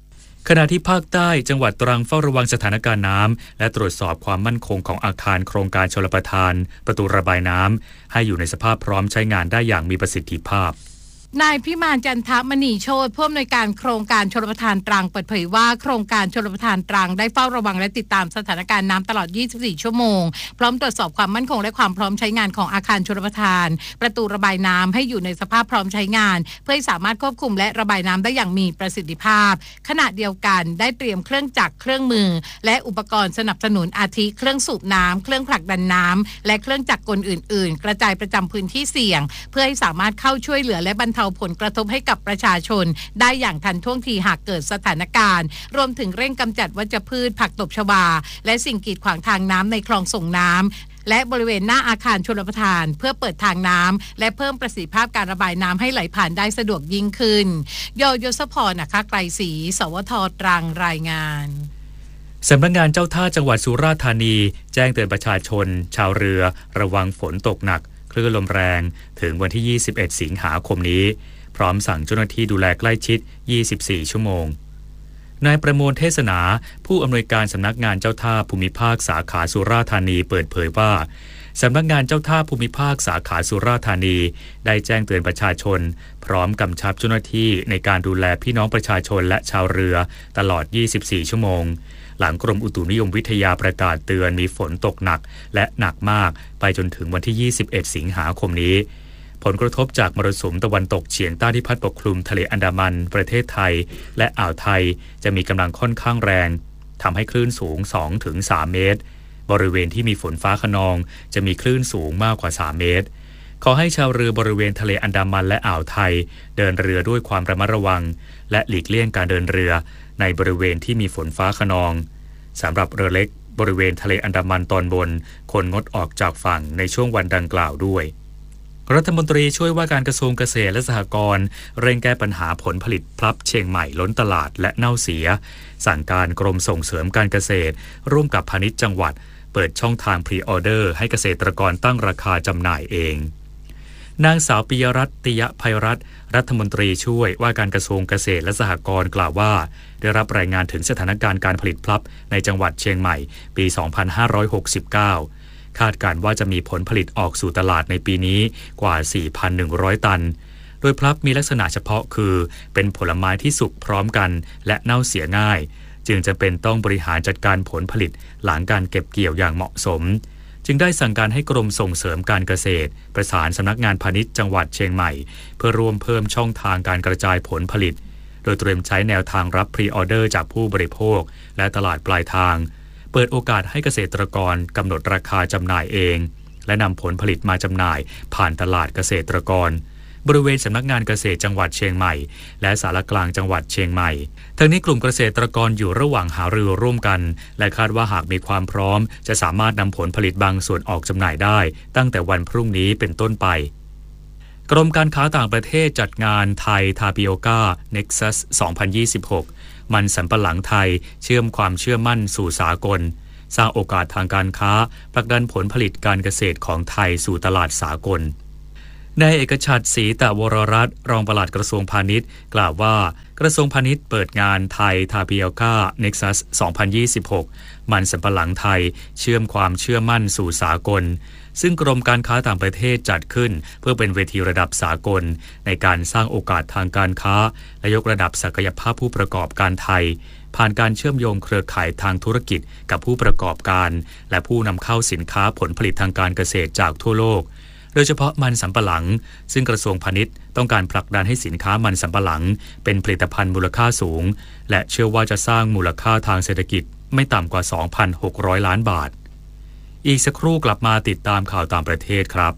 ขณะที่ภาคใต้จังหวัดตรังเฝ้าระวังสถานการณ์น้ำและตรวจสอบความมั่นคงของอาคารโครงการชลประทานประตูระบายน้ำให้อยู่ในสภาพพร้อมใช้งานได้อย่างมีประสิทธิภาพนายพิมานจันทมณีโชติผู้อำนวยการโครงการชลประทานตรังเปิดเผยว่าโครงการชลประทานตรังได้เฝ้าระวังและติดตามสถานการณ์น้ำตลอดยี่สิบสี่ชั่วโมงพร้อมตรวจสอบความมั่นคงและความพร้อมใช้งานของอาคารชลประทานประตูระบายน้ำให้อยู่ในสภาพพร้อมใช้งานเพื่อให้สามารถควบคุมและระบายน้ำได้อย่างมีประสิทธิภาพขณะเดียวกันได้เตรียมเครื่องจักรเครื่องมือและอุปกรณ์สนับสนุนอาทิเครื่องสูบน้ำเครื่องผลักดันน้ำและเครื่องจักรกลอื่นๆกระจายประจำพื้นที่เสี่ยงเพื่อให้สามารถเข้าช่วยเหลือและบรรเทาผลกระทบให้กับประชาชนได้อย่างทันท่วงทีหากเกิดสถานการณ์รวมถึงเร่งกำจัดวัชพืชผักตบชวาและสิ่งกีดขวางทางน้ำในคลองส่งน้ำและบริเวณหน้าอาคารชลประทานเพื่อเปิดทางน้ำและเพิ่มประสิทธิภาพการระบายน้ำให้ไหลผ่านได้สะดวกยิ่งขึ้นโยยศพรนะคะไกรศรีสวทตรังรายงานสำนักงานเจ้าท่าจังหวัดสุราษฎร์ธานีแจ้งเตือนประชาชนชาวเรือระวังฝนตกหนักคลื่นลมแรงถึงวันที่ยี่สิบเอ็ดสิงหาคมนี้พร้อมสั่งเจ้าหน้าที่ดูแลใกล้ชิดยี่สิบสี่ชั่วโมงนายประมวลเทศนาผู้อำนวยการสำนักงานเจ้าท่าภูมิภาคสาขาสุราษฎร์ธานีเปิดเผยว่าสำนักงานเจ้าท่าภูมิภาคสาขาสุราษฎร์ธานีได้แจ้งเตือนประชาชนพร้อมกำชับเจ้าหน้าที่ในการดูแลพี่น้องประชาชนและชาวเรือตลอดยี่สิบสี่ชั่วโมงหลังกรมอุตุนิยมวิทยาประกาศเตือนมีฝนตกหนักและหนักมากไปจนถึงวันที่ยี่สิบเอ็ดสิงหาคมนี้ผลกระทบจากมรสุมตะวันตกเฉียงใต้ที่พัดปกคลุมทะเลอันดามันประเทศไทยและอ่าวไทยจะมีกำลังค่อนข้างแรงทำให้คลื่นสูง สองถึงสาม เมตรบริเวณที่มีฝนฟ้าคะนองจะมีคลื่นสูงมากกว่าสามเมตรขอให้ชาวเรือบริเวณทะเลอันดามันและอ่าวไทยเดินเรือด้วยความระมัดระวังและหลีกเลี่ยงการเดินเรือในบริเวณที่มีฝนฟ้าคะนองสำหรับเรือเล็กบริเวณทะเลอันดามันตอนบนควรงดออกจากฝั่งในช่วงวันดังกล่าวด้วยรัฐมนตรีช่วยว่าการกระทรวงเกษตรและสหกรณ์เร่งแก้ปัญหาผลผลิตพลับเชียงใหม่ล้นตลาดและเน่าเสียสั่งการกรมส่งเสริมการเกษตรร่วมกับพาณิชย์จังหวัดเปิดช่องทางพรีออเดอร์ให้เกษตรกรตั้งราคาจำหน่ายเองนางสาวปิยรัตน์ ติยภัยรัตน์รัฐมนตรีช่วยว่าการกระทรวงเกษตรและสหกรณ์กล่าวว่าได้รับรายงานถึงสถานการณ์การผลิตพลับในจังหวัดเชียงใหม่ปี สองพันห้าร้อยหกสิบเก้าคาดการณ์ว่าจะมีผลผลิตออกสู่ตลาดในปีนี้กว่า สี่พันหนึ่งร้อย ตันโดยพลับมีลักษณะเฉพาะคือเป็นผลไม้ที่สุกพร้อมกันและเน่าเสียง่ายจึงจะเป็นต้องบริหารจัดการผลผลิตหลังการเก็บเกี่ยวอย่างเหมาะสมจึงได้สั่งการให้กรมส่งเสริมการเกษตรประสานสำนักงานพาณิชย์จังหวัดเชียงใหม่เพื่อร่วมเพิ่มช่องทางการกระจายผลผลิตโดยเตรียมใช้แนวทางรับพรีออเดอร์จากผู้บริโภคและตลาดปลายทางเปิดโอกาสให้เกษตรกรกำหนดราคาจำหน่ายเองและนำผลผลิตมาจำหน่ายผ่านตลาดเกษตรกรบริเวณสำนักงานเกษตรจังหวัดเชียงใหม่และสารกลางจังหวัดเชียงใหม่ทั้งนี้กลุ่มเกษตรกรอยู่ระหว่างหารือร่วมกันและคาดว่าหากมีความพร้อมจะสามารถนำผลผลิตบางส่วนออกจำหน่ายได้ตั้งแต่วันพรุ่งนี้เป็นต้นไปกรมการค้าต่างประเทศจัดงานไทยทาปิโอคา Nexus สองพันยี่สิบหกมันสำปะหลังไทยเชื่อมความเชื่อมั่นสู่สากลสร้างโอกาสทางการค้าผลักดันผลผลิตการเกษตรของไทยสู่ตลาดสากลนายเอกชัดศรีตะวรรัตน์รองปลัดกระทรวงพาณิชย์กล่าวว่ากระทรวงพาณิชย์เปิดงานไทยทาปิโอคา Nexus สองพันยี่สิบหกมันสำปะหลังไทยเชื่อมความเชื่อมั่นสู่สากลซึ่งกรมการค้าต่างประเทศจัดขึ้นเพื่อเป็นเวทีระดับสากลในการสร้างโอกาสทางการค้าและยกระดับศักยภาพผู้ประกอบการไทยผ่านการเชื่อมโยงเครือข่ายทางธุรกิจกับผู้ประกอบการและผู้นำเข้าสินค้าผลผลิตทางการเกษตรจากทั่วโลกโดยเฉพาะมันสำปะหลังซึ่งกระทรวงพาณิชย์ต้องการผลักดันให้สินค้ามันสำปะหลังเป็นผลิตภัณฑ์มูลค่าสูงและเชื่อว่าจะสร้างมูลค่าทางเศรษฐกิจไม่ต่ำกว่า สองพันหกร้อย ล้านบาทอีกสักครู่กลับมาติดตามข่าวต่างประเทศครับ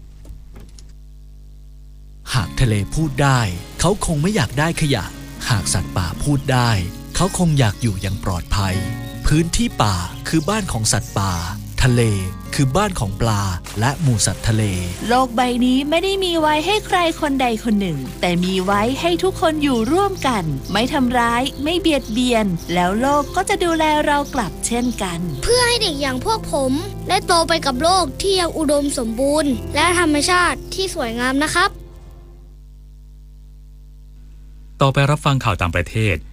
หากทะเลพูดได้เขาคงไม่อยากได้ขยะหากสัตว์ป่าพูดได้เขาคงอยากอยู่อย่างปลอดภัยพื้นที่ป่าคือบ้านของสัตว์ป่าทะเลคือบ้านของปลาและหมู่สัตว์ทะเลโลกใบนี้ไม่ได้มีไว้ให้ใครคนใดคนหนึ่งแต่มีไว้ให้ทุกคนอยู่ร่วมกันไม่ทำร้ายไม่เบียดเบียนแล้วโลกก็จะดูแลเรากลับเช่นกันเพื่อให้เด็กอย่างพวกผมได้โตไปกับโลกที่ยังอุดมสมบูรณ์และธรรมชาติที่สวยงามนะครับต่อไปรับฟังข่าวต่างประเทศ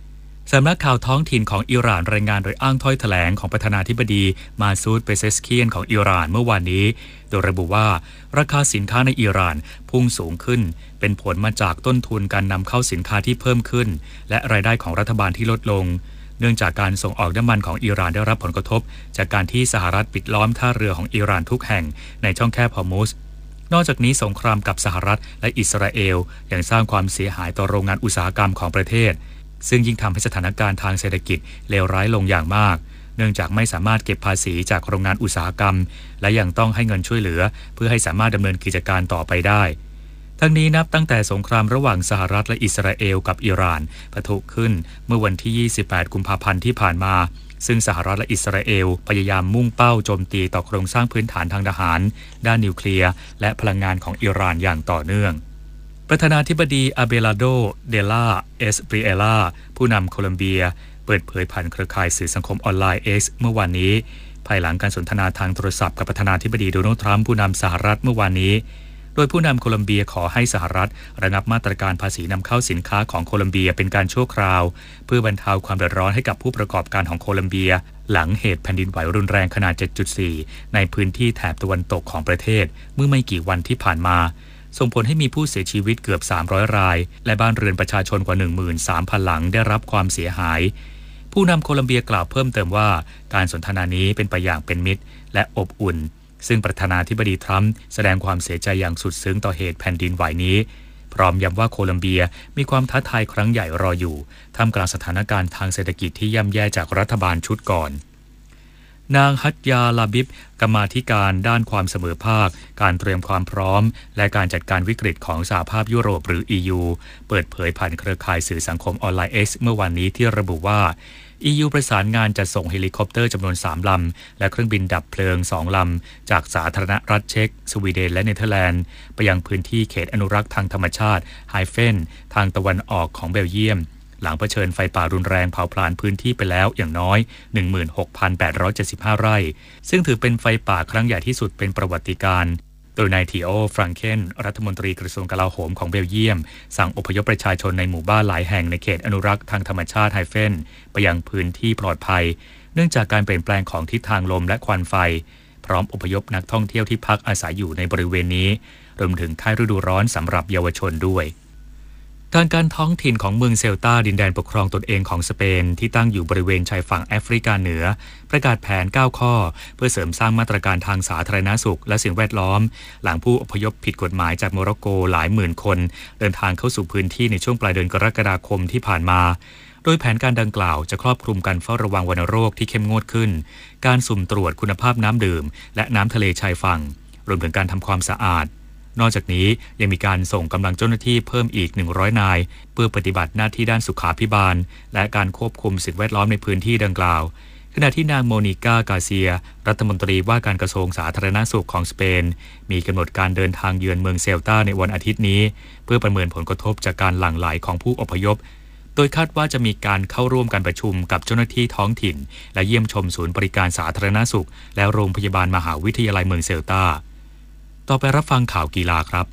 สำนักข่าวท้องถิ่นของอิหร่านรายงานโดยอ้างถ้อยแถลงของประธานาธิบดีมาซูด เปเซสเคียนของอิหร่านเมื่อวานนี้โดยระบุว่าราคาสินค้าในอิหร่านพุ่งสูงขึ้นเป็นผลมาจากต้นทุนการนำเข้าสินค้าที่เพิ่มขึ้นและรายได้ของรัฐบาลที่ลดลงเนื่องจากการส่งออกน้ำมันของอิหร่านได้รับผลกระทบจากการที่สหรัฐปิดล้อมท่าเรือของอิหร่านทุกแห่งในช่องแคบฮอร์มุซนอกจากนี้สงครามกับสหรัฐและอิสราเอลยังสร้างความเสียหายต่อโรงงานอุตสาหกรรมของประเทศซึ่งยิ่งทำให้สถานการณ์ทางเศรษฐกิจเลวร้ายลงอย่างมากเนื่องจากไม่สามารถเก็บภาษีจากโรงงานอุตสาหกรรมและยังต้องให้เงินช่วยเหลือเพื่อให้สามารถดำเนินกิจการต่อไปได้ทั้งนี้นับตั้งแต่สงครามระหว่างสหรัฐและอิสราเอลกับอิหร่านปะทุขึ้นเมื่อวันที่ยี่สิบแปดกุมภาพันธ์ที่ผ่านมาซึ่งสหรัฐและอิสราเอลพยายามมุ่งเป้าโจมตีต่อโครงสร้างพื้นฐานทางทหารด้านนิวเคลียร์และพลังงานของอิหร่านอย่างต่อเนื่องประธานาธิบดีอาเบลาโดเดลาเอสปริเอลาผู้นำโคลัมเบียเปิดเผยผ่านเครือข่ายสื่อสังคมออนไลน์ X เมื่อวานนี้ภายหลังการสนทนาทางโทรศัพท์กับประธานาธิบดีโดนัลด์ทรัมป์ผู้นำสหรัฐเมื่อวานนี้โดยผู้นำโคลัมเบียขอให้สหรัฐระงับมาตรการภาษีนำเข้าสินค้าของโคลัมเบียเป็นการชั่วคราวเพื่อบรรเทาความเดือดร้อนให้กับผู้ประกอบการของโคลัมเบียหลังเหตุแผ่นดินไหวรุนแรงขนาด เจ็ดจุดสี่ ในพื้นที่แถบตะวันตกของประเทศเมื่อไม่กี่วันที่ผ่านมาส่งผลให้มีผู้เสียชีวิตเกือบสามร้อยรายและบ้านเรือนประชาชนกว่า หนึ่งหมื่นสามพัน หลังได้รับความเสียหายผู้นำโคลัมเบียกล่าวเพิ่มเติมว่าการสนทนานี้เป็นไปอย่างเป็นมิตรและอบอุ่นซึ่งประธานาธิบดีทรัมป์แสดงความเสียใจอย่างสุดซึ้งต่อเหตุแผ่นดินไหวนี้พร้อมย้ำว่าโคลัมเบียมีความท้าทายครั้งใหญ่รออยู่ท่ามกลางสถานการณ์ทางเศรษฐกิจที่ย่ำแย่จากรัฐบาลชุดก่อนนางฮัตยาลาบิบกรรมาธิการด้านความเสมอภาคการเตรียมความพร้อมและการจัดการวิกฤตของสหภาพยุโรปหรือ อี ยู เปิดเผยผ่านเครือข่ายสื่อสังคมออนไลน์ X เมื่อวันนี้ที่ระบุว่า อี ยู ประสานงานจัดส่งเฮลิคอปเตอร์จำนวนสามลำและเครื่องบินดับเพลิงสองลำจากสาธารณรัฐเช็กสวีเดนและเนเธอร์แลนด์ไปยังพื้นที่เขตอนุรักษ์ทางธรรมชาติไฮเฟนทางตะวันออกของเบลเยียมหลังเผชิญไฟป่ารุนแรงเผาผลาญพื้นที่ไปแล้วอย่างน้อย หนึ่งหมื่นหกพันแปดร้อยเจ็ดสิบห้า ไร่ซึ่งถือเป็นไฟป่าครั้งใหญ่ที่สุดเป็นประวัติการณ์โดยนายทีโอฟรังเคนรัฐมนตรีกระทรวงกลาโหมของเบลเยียมสั่งอพยพประชาชนในหมู่บ้านหลายแห่งในเขตอนุรักษ์ทางธรรมชาติไฮเฟนไปยังพื้นที่ปลอดภัยเนื่องจากการเปลี่ยนแปลงของทิศทางลมและควันไฟพร้อมอพยพนักท่องเที่ยวที่พักอาศัยอยู่ในบริเวณนี้รวมถึงค่ายฤดูร้อนสำหรับเยาวชนด้วยทางการท้องถิ่นของเมืองเซลตาดินแดนปกครองตนเองของสเปนที่ตั้งอยู่บริเวณชายฝั่งแอฟริกาเหนือประกาศแผนเก้าข้อเพื่อเสริมสร้างมาตรการทางสาธารณสุขและสิ่งแวดล้อมหลังผู้อพยพผิดกฎหมายจากโมร็อกโกหลายหมื่นคนเดินทางเข้าสู่พื้นที่ในช่วงปลายเดือนกรกฎาคมที่ผ่านมาโดยแผนการดังกล่าวจะครอบคลุมการเฝ้าระวังวัณโรคที่เข้มงวดขึ้นการสุ่มตรวจคุณภาพน้ำดื่มและน้ำทะเลชายฝั่งรวมถึงการทำความสะอาดนอกจากนี้ยังมีการส่งกำลังเจ้าหน้าที่เพิ่มอีกหนึ่งร้อยนายเพื่อปฏิบัติหน้าที่ด้านสุขาภิบาลและการควบคุมสิ่งแวดล้อมในพื้นที่ดังกล่าวขณะที่นางโมนิก้ากาเซียรัฐมนตรีว่าการกระทรวงสาธารณสุขของสเปนมีกำหนดการเดินทางเยือนเมืองเซลตาในวันอาทิตย์นี้เพื่อประเมินผลกระทบจากการหลั่งไหลของผู้อพยพโดยคาดว่าจะมีการเข้าร่วมการประชุมกับเจ้าหน้าที่ท้องถิ่นและเยี่ยมชมศูนย์บริการสาธารณสุขและโรงพยาบาลมหาวิทยาลัยเมืองเซลตาต่อไปรับฟังข่าวกีฬาครับ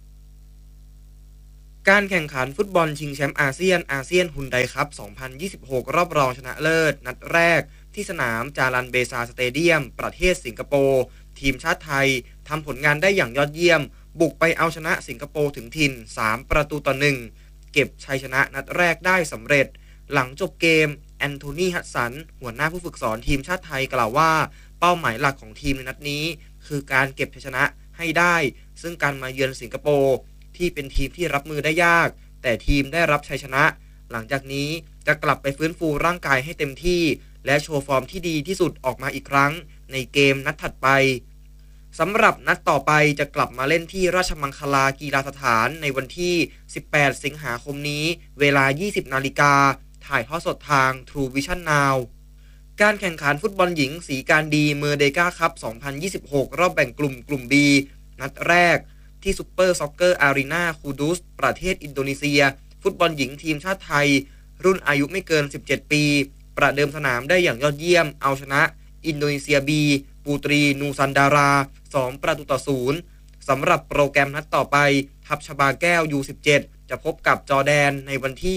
การแข่งขันฟุตบอลชิงแชมป์อาเซียนอาเซียนฮุนไดคัพ สองพันยี่สิบหก รอบรองชนะเลิศนัดแรกที่สนามจารันเบซาสเตเดียมประเทศสิงคโปร์ทีมชาติไทยทำผลงานได้อย่างยอดเยี่ยมบุกไปเอาชนะสิงคโปร์ถึงถิ่นสามประตูต่อหนึ่งเก็บชัยชนะนัดแรกได้สำเร็จหลังจบเกมแอนโทนีฮัตสันหัวหน้าผู้ฝึกสอนทีมชาติไทยกล่าวว่าเป้าหมายหลักของทีมในนัดนี้คือการเก็บชัยชนะให้ได้ซึ่งการมาเยือนสิงคโปร์ที่เป็นทีมที่รับมือได้ยากแต่ทีมได้รับชัยชนะหลังจากนี้จะกลับไปฟื้นฟูร่างกายให้เต็มที่และโชว์ฟอร์มที่ดีที่สุดออกมาอีกครั้งในเกมนัดถัดไปสำหรับนัดต่อไปจะกลับมาเล่นที่ราชมังคลากีฬาสถานในวันที่สิบแปดสิงหาคมนี้เวลา ยี่สิบนาฬิกาถ่ายทอดสดทาง True Vision Now การแข่งขันฟุตบอลหญิงสีการดีเมอร์เดกาคัพ สองพันยี่สิบหก รอบแบ่งกลุ่มกลุ่ม B นัดแรกที่ซุปเปอร์ซ็อกเกอร์อารีนาคูดุสประเทศอินโดนีเซียฟุตบอลหญิงทีมชาติไทยรุ่นอายุไม่เกินสิบเจ็ดปีประเดิมสนามได้อย่างยอดเยี่ยมเอาชนะอินโดนีเซีย B ปูตรีนูซันดาราสองประตูต่อศูนย์สำหรับโปรแกรมนัดต่อไปทัพชบาแก้ว ยู สิบเจ็ด จะพบกับจอร์แดนในวันที่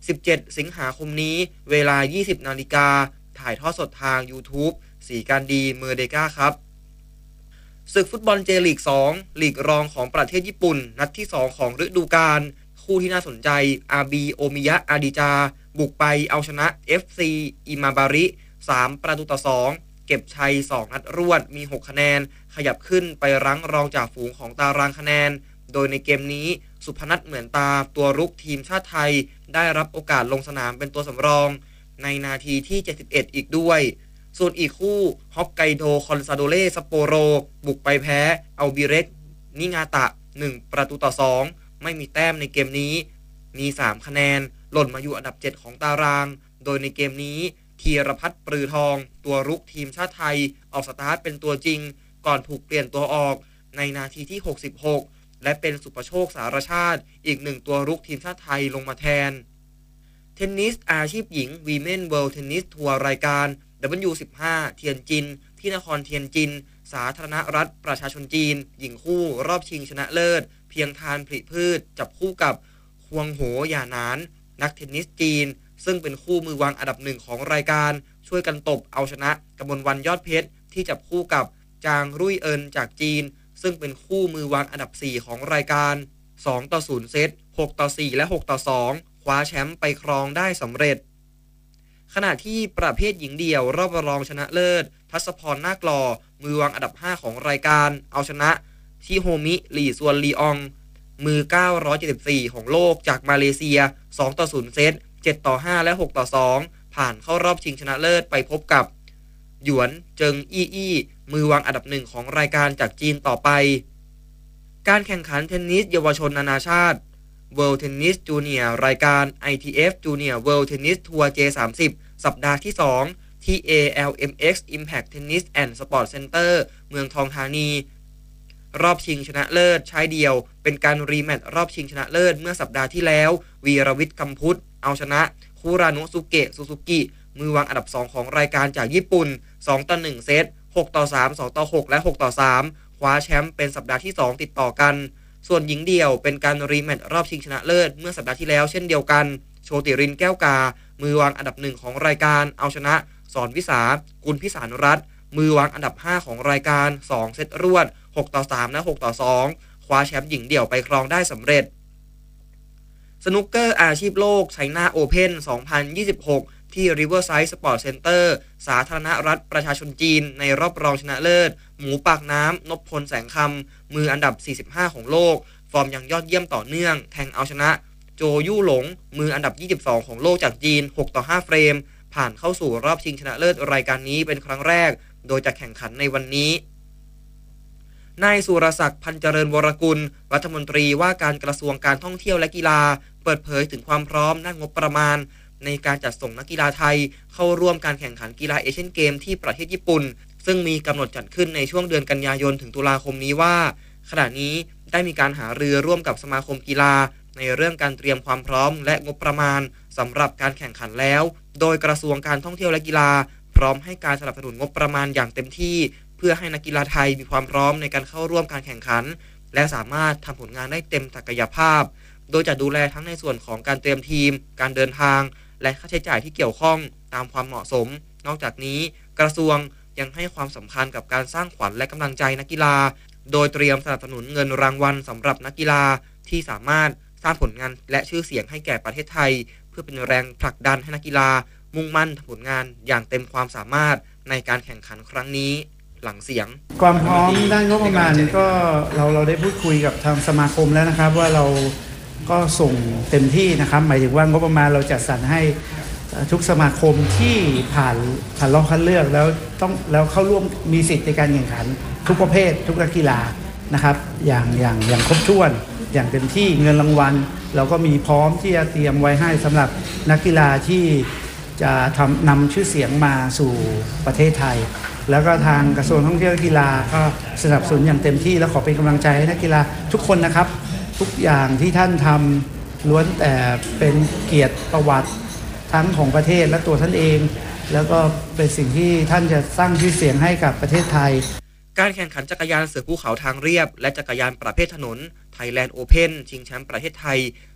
สิบเจ็ดสิงหาคมนี้เวลา ยี่สิบนาฬิกาถ่ายทอดสดทาง YouTube สีการดีเมอร์เดกาครับศึกฟุตบอลเจลีกสองลีกรองของประเทศญี่ปุ่นนัดที่สองของฤดูกาลคู่ที่น่าสนใจอาบีโอมิยะอาดิจาบุกไปเอาชนะ เอฟ ซี อิมาบาริสามประตูต่อสองเก็บชัยสองนัดรวดมีหกคะแนนขยับขึ้นไปรั้งรองจากฝูงของตารางคะแนนโดยในเกมนี้สุพนัทเหมือนตาตัวรุกทีมชาติไทยได้รับโอกาสลงสนามเป็นตัวสำรองในนาทีที่เจ็ดสิบเอ็ดอีกด้วยส่วนอีกคู่ฮอกไกโดคอนซาโดเล่ซัปโปโรบุกไปแพ้อัลบิเรกนิงาตะหนึ่งประตูต่อสองไม่มีแต้มในเกมนี้มีสามคะแนนหล่นมาอยู่อันดับเจ็ดของตารางโดยในเกมนี้ธีรพัฒน์ปรือทองตัวรุกทีมชาติไทยออกสตาร์ทเป็นตัวจริงก่อนถูกเปลี่ยนตัวออกในนาทีที่หกสิบหกและเป็นสุประโชคสารชาติอีกหนึ่งตัวรุกทีมชาติไทยลงมาแทนเทนนิสอาชีพหญิง Women World Tennis Tour รายการ ดับเบิลยู สิบห้า เทียนจินที่นครเทียนจินสาธารณรัฐประชาชนจีนหญิงคู่รอบชิงชนะเลิศเพียงทานผลิพืชจับคู่กับฮวงโหหย่านานนักเทนนิสจีนซึ่งเป็นคู่มือวางอันดับหนึ่งของรายการช่วยกันตบเอาชนะกมลวรรณยอดเพชรที่จับคู่กับจางรุ่ยเอินจากจีนซึ่งเป็นคู่มือวางอันดับสี่ของรายการสองต่อศูนย์เซตหกต่อสี่และหกต่อสองคว้าแชมป์ไปครองได้สำเร็จขณะที่ประเภทหญิงเดี่ยวรอบรองชนะเลิศทัศพรนาคหล่อมือวางอันดับห้าของรายการเอาชนะชิโฮมิหลี่ซวนลีอองมือเก้าร้อยเจ็ดสิบสี่ของโลกจากมาเลเซียสองต่อศูนย์เซตเจ็ดต่อห้าและหกต่อสองผ่านเข้ารอบชิงชนะเลิศไปพบกับหยวนเจิงอี้อี้มือวางอันดับหนึ่งของรายการจากจีนต่อไปการแข่งขันเทนนิสเยาวชนนานาชาติ World Tennis Junior รายการ ไอ ที เอฟ Junior World Tennis Tour เจ สามสิบ สัปดาห์ที่สองที่ เอ แอล เอ็ม เอ็กซ์ Impact Tennis and Sport Center เมืองทองธานีรอบชิงชนะเลิศชายเดี่ยวเป็นการรีแมตช์รอบชิงชนะเลิศเมื่อสัปดาห์ที่แล้ววีรวิทย์กำพุทธเอาชนะคุราโนะซุเกะซูซูกิมือวางอันดับสองของรายการจากญี่ปุ่นสองต่อหนึ่งเซตหกต่อสาม สองต่อหกและหกต่อสามคว้าแชมป์เป็นสัปดาห์ที่สองติดต่อกันส่วนหญิงเดี่ยวเป็นการรีแมตช์รอบชิงชนะเลิศเมื่อสัปดาห์ที่แล้วเช่นเดียวกันโชติรินแก้วกามือวางอันดับหนึ่งของรายการเอาชนะสอนวิสากุลพิสารรัตน์มือวางอันดับห้าของรายการสองเซตรวดหกต่อสามและหกต่อสองคว้าแชมป์หญิงเดี่ยวไปครองได้สำเร็จสนุกเกอร์อาชีพโลกไชน่าโอเพ่นสองพันยี่สิบหกที่ Riverside Sport Center สาธารณรัฐประชาชนจีนในรอบรองชนะเลิศหมูปากน้ำนพพลแสงคำมืออันดับสี่สิบห้าของโลกฟอร์มยังยอดเยี่ยมต่อเนื่องแทงเอาชนะโจยู่หลงมืออันดับยี่สิบสองของโลกจากจีนหกต่อห้าเฟรมผ่านเข้าสู่รอบชิงชนะเลิศรายการนี้เป็นครั้งแรกโดยจะแข่งขันในวันนี้นายสุรศักดิ์พันเจริญวรกุลรัฐมนตรีว่าการกระทรวงการท่องเที่ยวและกีฬาเปิดเผยถึงความพร้อมด้านงบประมาณในการจัดส่งนักกีฬาไทยเข้าร่วมการแข่งขันกีฬาเอเชียนเกมที่ประเทศญี่ปุ่นซึ่งมีกำหนดจัดขึ้นในช่วงเดือนกันยายนถึงตุลาคมนี้ว่าขณะนี้ได้มีการหารือร่วมกับสมาคมกีฬาในเรื่องการเตรียมความพร้อมและงบประมาณสำหรับการแข่งขันแล้วโดยกระทรวงการท่องเที่ยวและกีฬาพร้อมให้การสนับสนุนงบประมาณอย่างเต็มที่เพื่อให้นักกีฬาไทยมีความพร้อมในการเข้าร่วมการแข่งขันและสามารถทำผลงานได้เต็มศักยภาพโดยจะดูแลทั้งในส่วนของการเตรียมทีมการเดินทางและค่าใช้จ่ายที่เกี่ยวข้องตามความเหมาะสมนอกจากนี้กระทรวงยังให้ความสำคัญกับการสร้างขวัญและกำลังใจนักกีฬาโดยเตรียมสนับสนุนเงินรางวัลสำหรับนักกีฬาที่สามารถสร้างผลงานและชื่อเสียงให้แก่ประเทศไทยเพื่อเป็นแรงผลักดันให้นักกีฬามุ่งมั่นทำผลงานอย่างเต็มความสามารถในการแข่งขันครั้งนี้หลังเสียงความพร้อมด้านงบประมาณก็เราเราได้พูดคุยกับทางสมาคมแล้วนะครับว่าเราก็ส่งเต็มที่นะครับหมายถึงว่างบประมาณเราจัดสรรให้ทุกสมาคมที่ผ่านผ่านรอบคัดเลือกแล้วต้องแล้วเข้าร่วมมีสิทธิ์ในการแข่งขันทุกประเภททุกกีฬานะครับอย่างอย่างอย่างครบถ้วนอย่างเต็มที่เงินรางวัลเราก็มีพร้อมที่จะเตรียมไว้ให้สำหรับนักกีฬาที่จะทำนำชื่อเสียงมาสู่ประเทศไทยแล้วก็ทางกระทรวงท่องเที่ยวและกีฬาก็สนับสนุนอย่างเต็มที่และขอเป็นกำลังใจให้นักกีฬาทุกคนนะครับทุกอย่างที่ท่านทำล้วนแต่เป็นเกียรติประวัติทั้งของประเทศและตัวท่านเองแล้วก็เป็นสิ่งที่ท่านจะสร้างชื่อเสียงให้กับประเทศไทยการแข่งขันจักรยานเสือภูเขาทางเรียบและจักรยานประเภทถนน Thailand Open ชิงแชมป์ประเทศไทย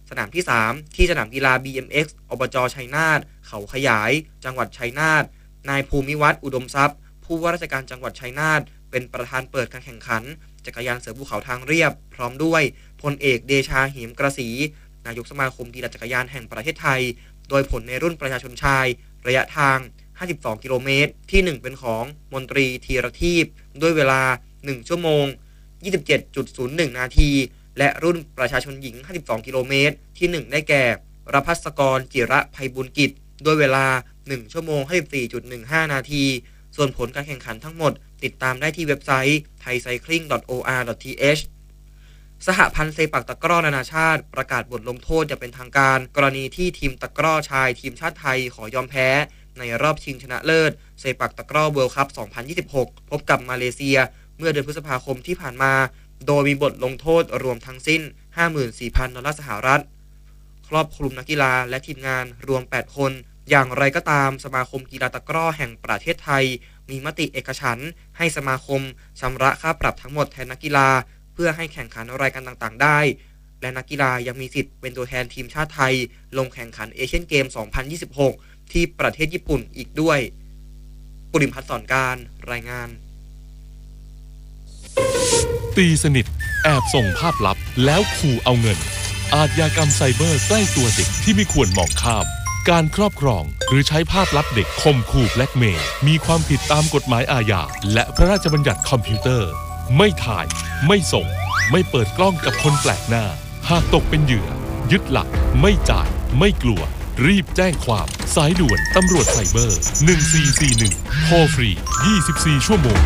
สนามที่สามที่สนามกีฬา บี เอ็ม เอ็กซ์ อบจ.ชัยนาทเขาขยายจังหวัดชัยนาทนายภูมิวัฒน์อุดมทรัพย์ผู้ว่าราชการจังหวัดชัยนาทเป็นประธานเปิดการแข่งขันจักรยานเสือภูเขาทางเรียบพร้อมด้วยพลเอกเดชาเหมกระสีนายกสมาคมกีฬาจักรยานแห่งประเทศไทยโดยผลในรุ่นประชาชนชายระยะทางห้าสิบสองกิโลเมตรที่หนึ่งเป็นของมนตรีธีรทีพด้วยเวลาหนึ่งชั่วโมง ยี่สิบเจ็ดจุดศูนย์หนึ่ง นาทีและรุ่นประชาชนหญิงห้าสิบสองกิโลเมตรที่หนึ่งได้แก่รภัสกรจิระไพบุญกิจด้วยเวลาหนึ่งชั่วโมงห้าสิบสี่จุดหนึ่งห้า นาทีส่วนผลการแข่งขันทั้งหมดติดตามได้ที่เว็บไซต์ ไทยไซคลิง ดอท โอ อาร์ ดอท ที เอช สหพันธ์เซปักตะกร้อนานาชาติประกาศบทลงโทษอย่างเป็นทางการกรณีที่ทีมตะกร้อชายทีมชาติไทยขอยอมแพ้ในรอบชิงชนะเลิศเซปักตะกร้อเวิลด์คัพ สองพันยี่สิบหก พบกับมาเลเซียเมื่อเดือนพฤษภาคมที่ผ่านมาโดยมีบทลงโทษรวมทั้งสิ้น ห้าหมื่นสี่พัน ดอลลาร์สหรัฐครอบคลุมนักกีฬาและทีมงานรวมแปดคนอย่างไรก็ตามสมาคมกีฬาตะกร้อแห่งประเทศไทยมีมติเอกฉันท์ให้สมาคมชำระค่าปรับทั้งหมดแทนนักกีฬาเพื่อให้แข่งขันรายการต่างๆได้และนักกีฬายังมีสิทธิ์เป็นตัวแทนทีมชาติไทยลงแข่งขันเอเชียนเกม สองพันยี่สิบหก ที่ประเทศญี่ปุ่นอีกด้วยปุริมพัฒน์สอนการรายงานตีสนิทแอบส่งภาพลับแล้วขู่เอาเงินอาชญากรรมไซเบอร์ใกล้ตัวเด็กที่ไม่ควรมองข้ามการครอบครองหรือใช้ภาพลับเด็กข่มขู่แบล็กเมย์มีความผิดตามกฎหมายอาญาและพระราชบัญญัติคอมพิวเตอร์ไม่ถ่ายไม่ส่งไม่เปิดกล้องกับคนแปลกหน้าหากตกเป็นเหยื่อยึดหลักไม่จ่ายไม่กลัวรีบแจ้งความสายด่วนตำรวจไซเบอร์หนึ่งสี่สี่หนึ่งโทรฟรียี่สิบสี่ชั่วโมง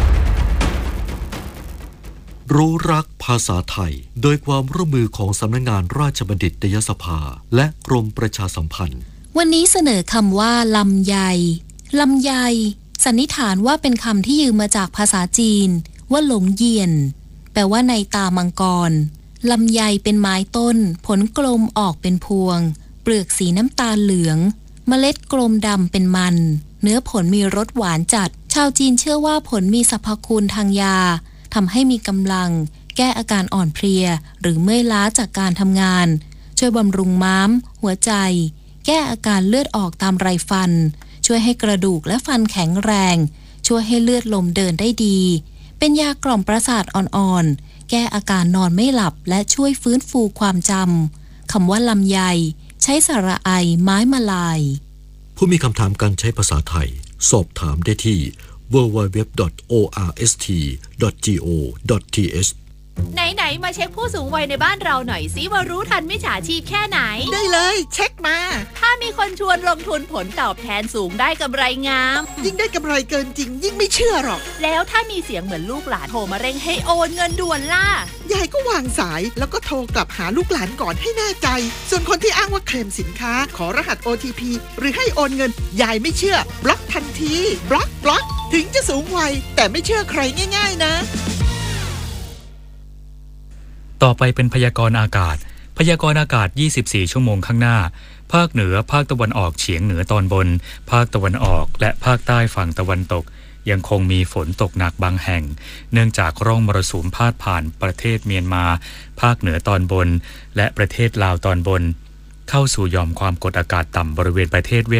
รู้รักภาษาไทยโดยความร่วมมือของสำนักงานราชบัณฑิตยสภาและกรมประชาสัมพันธ์วันนี้เสนอคำว่าลำไยลำไยสันนิษฐานว่าเป็นคำที่ยืมมาจากภาษาจีนว่าหลงเยียนแปลว่าในตามังกรลำไยเป็นไม้ต้นผลกลมออกเป็นพวงเปลือกสีน้ำตาลเหลืองเมล็ดกลมดำเป็นมันเนื้อผลมีรสหวานจัดชาวจีนเชื่อว่าผลมีสรรพคุณทางยาทำให้มีกำลังแก้อาการอ่อนเพลียหรือเมื่อยล้าจากการทำงานช่วยบำรุงม้ามหัวใจแก้อาการเลือดออกตามไรฟันช่วยให้กระดูกและฟันแข็งแรงช่วยให้เลือดลมเดินได้ดีเป็นยากล่อมประสาทอ่อนๆแก้อาการนอนไม่หลับและช่วยฟื้นฟูความจำคำว่าลำไยใช้สระไอไม้มะลายผู้มีคำถามการใช้ภาษาไทยสอบถามได้ที่ ดับเบิลยู ดับเบิลยู ดับเบิลยู ดอท โอ อาร์ เอส ที ดอท จี โอ ดอท ที เอชไหนๆมาเช็คผู้สูงวัยในบ้านเราหน่อยสิว่ารู้ทันมิจฉาชีพแค่ไหนได้เลยเช็คมาถ้ามีคนชวนลงทุนผลตอบแทนสูงได้กำไรงามยิ่งได้กำไรเกินจริงยิ่งไม่เชื่อหรอกแล้วถ้ามีเสียงเหมือนลูกหลานโทรมาเร่งให้โอนเงินด่วนล่ะยายก็วางสายแล้วก็โทรกลับหาลูกหลานก่อนให้แน่ใจส่วนคนที่อ้างว่าเคลมสินค้าขอรหัส โอ ที พี หรือให้โอนเงินยายไม่เชื่อบล็อกทันทีบล็อกบล็อกถึงจะสูงวัยแต่ไม่เชื่อใครง่ายๆนะต่อไปเป็นพยากรณ์อากาศพยากรณ์อากาศยี่สิบสี่ชั่วโมงข้างหน้าภาคเหนือภาคตะวันออกเฉียงเหนือตอนบนภาคตะวันออกและภาคใต้ฝั่งตะวันตกยังคงมีฝนตกหนักบางแห่งเนื่องจากร่องมรสุมพาดผ่านประเทศเมียนมาภาคเหนือตอนบนและประเทศลาวตอนบนเข้าสู่หย่อมความกดอากาศต่ำบริเวณประเทศเวียด